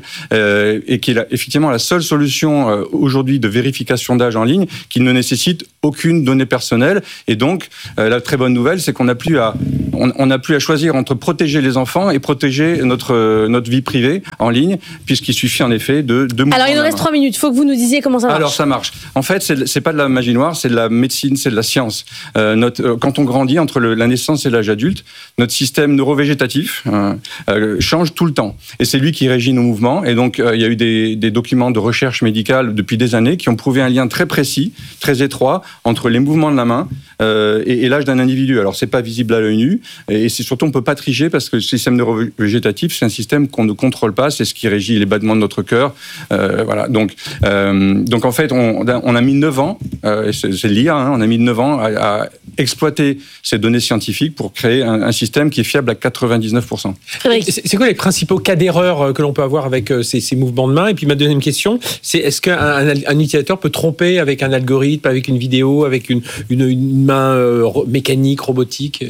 et qui est effectivement la seule solution aujourd'hui de vérification d'âge en ligne qui ne nécessite aucune donnée personnelle. Et donc, la très bonne nouvelle, c'est qu'on n'a plus à choisir entre protéger les enfants et protéger notre vie privée en ligne, puisqu'il suffit en effet de Alors, il nous reste 3 minutes. Il faut que vous nous disiez comment ça marche. Alors, ça marche. En fait, c'est pas de la magie noire, c'est de la médecine, c'est de la science. Quand on grandit entre la naissance et l'âge adulte, notre système neurovégétatif change tout le temps. Et c'est lui qui régit nos mouvements. Et donc, il y a eu des documents de recherche médicale depuis des années qui ont prouvé un lien très précis, très étroit, entre les mouvements de la main et l'âge d'un individu. Alors, c'est pas visible à l'œil nu, et c'est surtout, on ne peut pas tricher parce que le système neurovégétatif, c'est un système qu'on ne contrôle pas, c'est ce qui régit les battements de notre cœur. Voilà. Donc en fait, on a mis 9 ans, c'est l'IA, on a mis 9 ans à exploiter ces données scientifiques pour créer un système qui est fiable à 99%. C'est quoi les principaux cas d'erreur que l'on peut avoir avec ces mouvements de main ? Et puis ma deuxième question, c'est est-ce qu'un utilisateur peut tromper avec un algorithme, avec une vidéo, avec une main mécanique, robotisée ?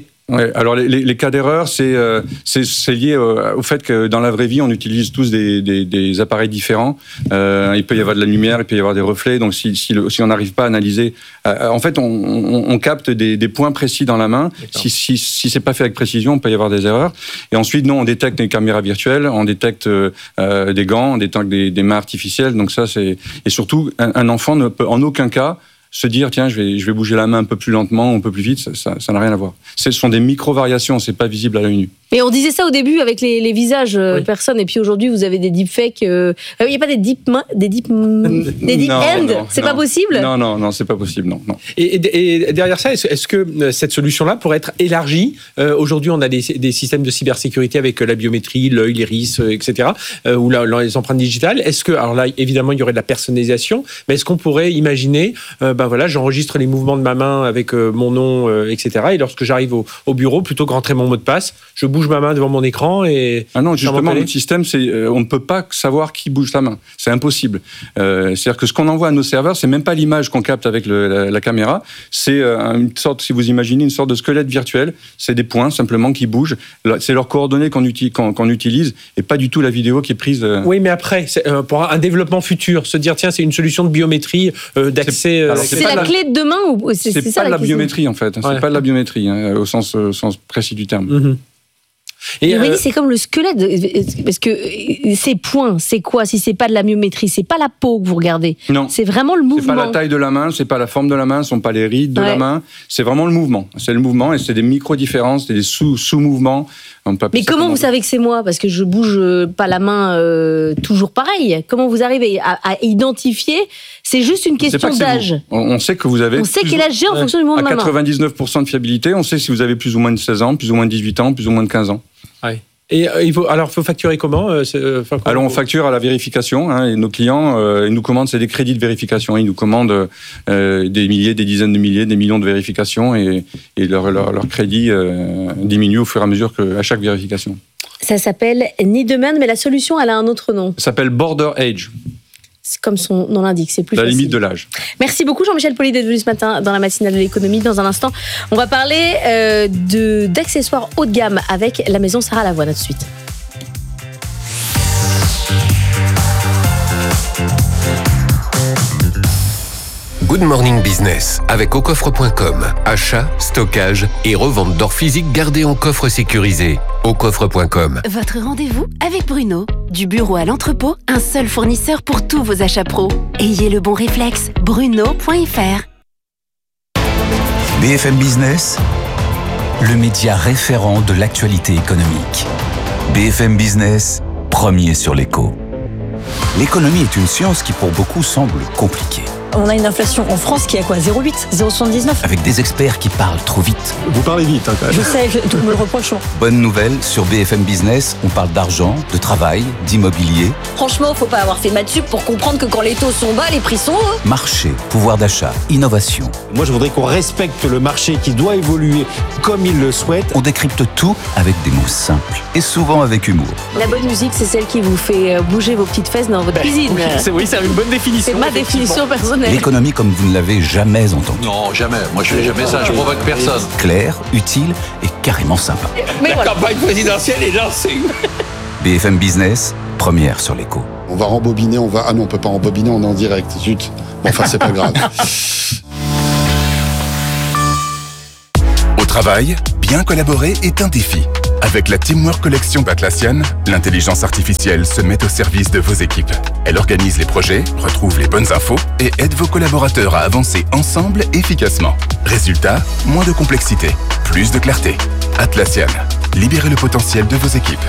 Alors les cas d'erreur, c'est lié au fait que dans la vraie vie, on utilise tous des appareils différents. Il peut y avoir de la lumière, il peut y avoir des reflets. Donc si on n'arrive pas à analyser, en fait, on capte des points précis dans la main. Si c'est pas fait avec précision, on peut y avoir des erreurs. Et ensuite, nous, on détecte des caméras virtuelles, on détecte des gants, on détecte des mains artificielles. Donc ça, et surtout, un enfant ne peut en aucun cas se dire tiens je vais bouger la main un peu plus lentement, un peu plus vite, ça n'a rien à voir. Ce sont des micro-variations, c'est pas visible à l'œil nu. Mais on disait ça au début avec les visages personnes, et puis aujourd'hui vous avez des deepfakes. Il n'y a pas des deep hands, c'est pas possible. Non, c'est pas possible, non. Et derrière ça, est-ce que cette solution-là pourrait être élargie ? Aujourd'hui, on a des systèmes de cybersécurité avec la biométrie, l'œil, l'iris, etc., ou les empreintes digitales. Est-ce que, alors là, évidemment, il y aurait de la personnalisation, mais est-ce qu'on pourrait imaginer, j'enregistre les mouvements de ma main avec mon nom, etc., et lorsque j'arrive au bureau, plutôt que rentrer mon mot de passe, je bouge ma main devant mon écran et... Ah non, justement, notre système, on ne peut pas savoir qui bouge sa main. C'est impossible. C'est-à-dire que ce qu'on envoie à nos serveurs, c'est même pas l'image qu'on capte avec la caméra, c'est une sorte, si vous imaginez, une sorte de squelette virtuel. C'est des points, simplement, qui bougent. C'est leurs coordonnées qu'on utilise et pas du tout la vidéo qui est prise... Oui, mais après, pour un développement futur, se dire, tiens, c'est une solution de biométrie, d'accès... C'est la clé de demain ou c'est pas de la biométrie, en fait. C'est pas de la biométrie, au sens précis du terme. Mm-hmm. Et il m'a dit c'est comme le squelette, parce que ces points, c'est quoi si c'est pas de la myométrie? C'est pas la peau que vous regardez. Non. C'est vraiment le mouvement. C'est pas la taille de la main, c'est pas la forme de la main, ce sont pas les rides de la main. C'est vraiment le mouvement. C'est le mouvement et c'est des micro-différences, des sous-mouvements. Mais comment vous savez que c'est moi? Parce que je bouge pas la main toujours pareil. Comment vous arrivez à identifier? C'est juste une question d'âge. On sait que vous avez... On sait quel âge j'ai en fonction du mouvement de ma main. À 99% de fiabilité, on sait si vous avez plus ou moins de 16 ans, plus ou moins de 18 ans, plus ou moins de 15 ans. Ouais. Et il faut facturer comment Alors on facture à la vérification. Et nos clients, ils nous commandent, c'est des crédits de vérification. Ils nous commandent des milliers, des dizaines de milliers, des millions de vérifications et leur crédit diminue au fur et à mesure à chaque vérification. Ça s'appelle Need-A-Man, mais la solution, elle a un autre nom. Ça s'appelle Border Age. C'est comme son nom l'indique, c'est plus facile. La limite de l'âge. Merci beaucoup Jean-Michel Pauly d'être venu ce matin dans la matinale de l'économie. Dans un instant, on va parler d'accessoires haut de gamme avec la maison Sarah Lavoine. À tout de suite. Good Morning Business avec aucoffre.com. Achat, stockage et revente d'or physique gardé en coffre sécurisé. Aucoffre.com. Votre rendez-vous avec Bruno. Du bureau à l'entrepôt, un seul fournisseur pour tous vos achats pro. Ayez le bon réflexe, bruno.fr. BFM Business, le média référent de l'actualité économique. BFM Business, premier sur l'écho. L'économie est une science qui pour beaucoup semble compliquée. On a une inflation en France qui est à quoi? 0,8, 0,79. Avec des experts qui parlent trop vite. Vous parlez vite, quand même. Je sais, tout me le reproche. Bonne nouvelle, sur BFM Business, on parle d'argent, de travail, d'immobilier. Franchement, faut pas avoir fait maths sup pour comprendre que quand les taux sont bas, les prix sont hauts. Marché, pouvoir d'achat, innovation. Moi, je voudrais qu'on respecte le marché qui doit évoluer comme il le souhaite. On décrypte tout avec des mots simples et souvent avec humour. La bonne musique, c'est celle qui vous fait bouger vos petites fesses dans votre cuisine. Oui, c'est une bonne définition. C'est ma définition personnelle. L'économie comme vous ne l'avez jamais entendue. Non, jamais. Moi, je fais jamais ça. Je provoque personne. Claire, utile et carrément sympa. La campagne présidentielle est lancée. BFM Business, première sur l'écho. On va rembobiner, Ah non, on peut pas rembobiner, on est en direct. Zut. Bon, enfin, c'est pas grave. Au travail, bien collaborer est un défi. Avec la Teamwork Collection d'Atlassian, l'intelligence artificielle se met au service de vos équipes. Elle organise les projets, retrouve les bonnes infos et aide vos collaborateurs à avancer ensemble efficacement. Résultat, moins de complexité, plus de clarté. Atlassian, libérez le potentiel de vos équipes.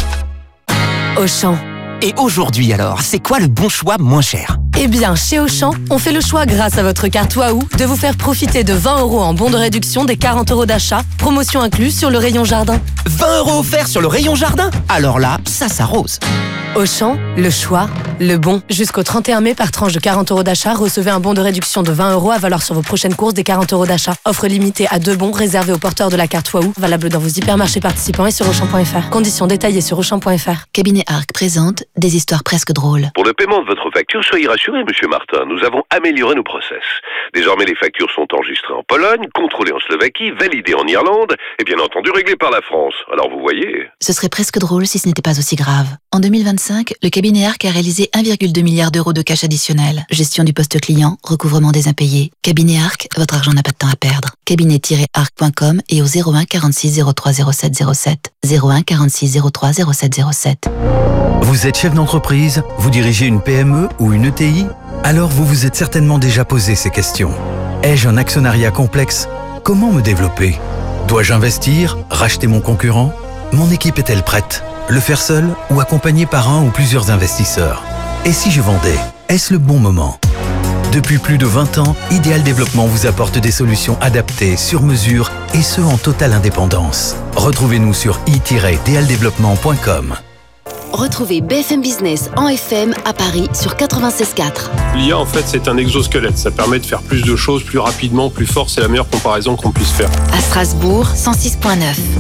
Auchan. Et aujourd'hui alors, c'est quoi le bon choix moins cher? Eh bien, chez Auchan, on fait le choix grâce à votre carte Waouh de vous faire profiter de 20 € en bon de réduction des 40 € d'achat, promotion incluse sur le rayon jardin. 20 € offerts sur le rayon jardin? Alors là, ça s'arrose. Auchan, le choix, le bon. Jusqu'au 31 mai, par tranche de 40 € d'achat, recevez un bon de réduction de 20 € à valoir sur vos prochaines courses des 40 € d'achat. Offre limitée à 2 bons réservés aux porteurs de la carte Waouh, valable dans vos hypermarchés participants et sur Auchan.fr. Conditions détaillées sur Auchan.fr. Cabinet Arc présente des histoires presque drôles. Pour le paiement de votre facture, soyez rassuré, monsieur Martin. Nous avons amélioré nos process. Désormais, les factures sont enregistrées en Pologne, contrôlées en Slovaquie, validées en Irlande et bien entendu réglées par la France. Alors vous voyez... Ce serait presque drôle si ce n'était pas aussi grave. En 2025, le cabinet Arc a réalisé 1,2 milliard d'euros de cash additionnel. Gestion du poste client, recouvrement des impayés. Cabinet Arc, votre argent n'a pas de temps à perdre. Cabinet-arc.com et au 01 46 03 07 07. 01 46 03 07 07. Vous êtes chef d'entreprise? Vous dirigez une PME ou une ETI? Alors vous vous êtes certainement déjà posé ces questions. Ai-je un actionnariat complexe? Comment me développer? Dois-je investir? Racheter mon concurrent? Mon équipe est-elle prête? Le faire seul ou accompagné par un ou plusieurs investisseurs? Et si je vendais? Est-ce le bon moment? Depuis plus de 20 ans, Ideal Développement vous apporte des solutions adaptées, sur mesure et ce en totale indépendance. Retrouvez-nous sur i-dealdéveloppement.com. Retrouvez BFM Business en FM à Paris sur 96.4. L'IA, en fait, c'est un exosquelette. Ça permet de faire plus de choses plus rapidement, plus fort. C'est la meilleure comparaison qu'on puisse faire. À Strasbourg, 106.9.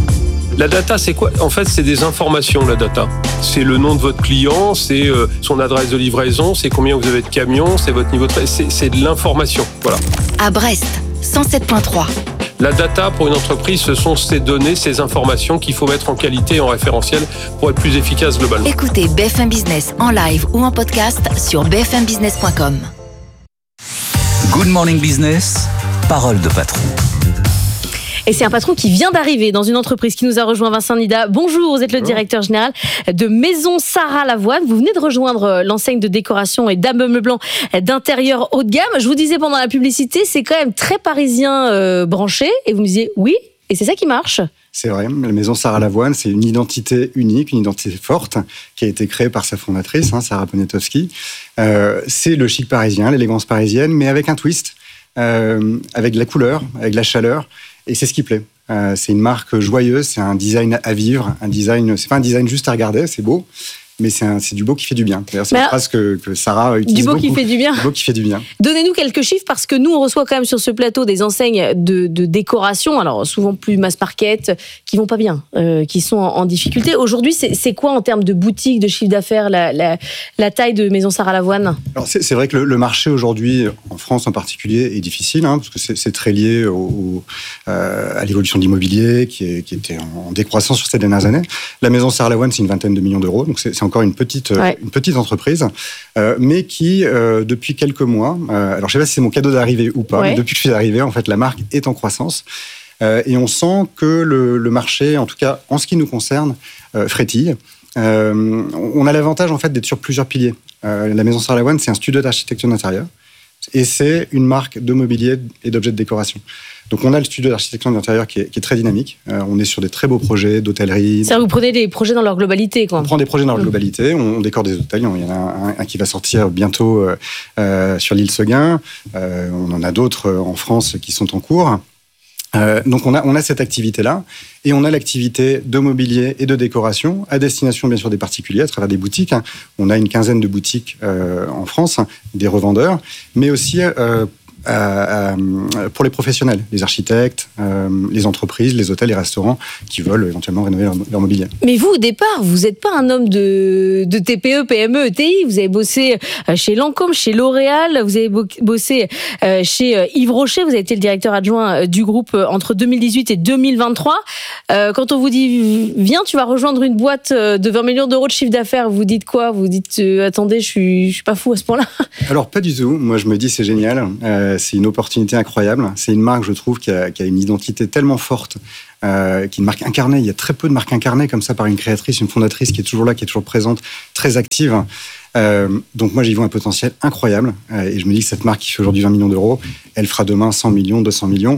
La data, c'est quoi? En fait, c'est des informations, la data. C'est le nom de votre client, c'est son adresse de livraison, c'est combien vous avez de camions, c'est votre niveau de... C'est de l'information, voilà. À Brest, 107.3. La data, pour une entreprise, ce sont ces données, ces informations qu'il faut mettre en qualité et en référentiel pour être plus efficace globalement. Écoutez BFM Business en live ou en podcast sur bfmbusiness.com. Good Morning Business, parole de patron. Et c'est un patron qui vient d'arriver dans une entreprise qui nous a rejoint, Vincent Nida. Bonjour, vous êtes le directeur général de Maison Sarah Lavoine. Vous venez de rejoindre l'enseigne de décoration et d'ameublement blanc d'intérieur haut de gamme. Je vous disais pendant la publicité, c'est quand même très parisien branché. Et vous me disiez oui, et c'est ça qui marche. C'est vrai, la Maison Sarah Lavoine, c'est une identité unique, une identité forte, qui a été créée par sa fondatrice, Sarah Poniatowski. C'est le chic parisien, l'élégance parisienne, mais avec un twist, avec de la couleur, avec de la chaleur, et c'est ce qui plaît. C'est une marque joyeuse, c'est un design à vivre, c'est pas un design juste à regarder, c'est beau, mais c'est du beau qui fait du bien. D'ailleurs, c'est une phrase que Sarah utilise beaucoup. Du beau qui fait du bien. Du beau qui fait du bien. Donnez-nous quelques chiffres, parce que nous, on reçoit quand même sur ce plateau des enseignes de décoration, alors souvent plus mass market, qui vont pas bien, qui sont en difficulté. Aujourd'hui, c'est quoi en termes de boutique, de chiffre d'affaires, la taille de Maison Sarah Lavoine ? Alors, c'est vrai que le marché aujourd'hui, en France en particulier, est difficile, parce que c'est très lié à l'évolution de l'immobilier, qui était en décroissance sur ces dernières années. La Maison Sarah Lavoine, c'est une vingtaine de millions d'euros, donc c'est encore une petite entreprise, mais qui, depuis quelques mois, alors je ne sais pas si c'est mon cadeau d'arrivée ou pas, mais depuis que je suis arrivé, en fait, la marque est en croissance. Et on sent que le marché, en tout cas en ce qui nous concerne, frétille. On a l'avantage en fait d'être sur plusieurs piliers. La Maison Sarah Lavoine, c'est un studio d'architecture d'intérieur et c'est une marque de mobilier et d'objets de décoration. Donc on a le studio d'architecture d'intérieur qui est très dynamique. On est sur des très beaux projets d'hôtellerie. Ça, vous prenez des projets dans leur globalité, quoi. On prend des projets dans leur globalité, on décore des hôtels. Il y en a un qui va sortir bientôt sur l'île Seguin. On en a d'autres en France qui sont en cours. Donc on a cette activité-là, et on a l'activité de mobilier et de décoration à destination bien sûr des particuliers à travers des boutiques. On a une quinzaine de boutiques en France, des revendeurs, mais aussi pour les professionnels, les architectes, les entreprises, les hôtels, les restaurants qui veulent éventuellement rénover leur mobilier. Mais vous, au départ, vous n'êtes pas un homme de TPE, PME, ETI. Vous avez bossé chez Lancôme, chez L'Oréal, vous avez bossé chez Yves Rocher, vous avez été le directeur adjoint du groupe entre 2018 et 2023. Quand on vous dit, viens, tu vas rejoindre une boîte de 20 millions d'euros de chiffre d'affaires, vous dites quoi ? Vous dites, attendez, je suis pas fou à ce point-là. Alors, pas du tout. Moi, je me dis, c'est génial. C'est une opportunité incroyable. C'est une marque, je trouve, qui a une identité tellement forte, qui est une marque incarnée. Il y a très peu de marques incarnées comme ça par une créatrice, une fondatrice qui est toujours là, qui est toujours présente, très active. Donc moi, j'y vois un potentiel incroyable. Et je me dis que cette marque qui fait aujourd'hui 20 millions d'euros, elle fera demain 100 millions, 200 millions.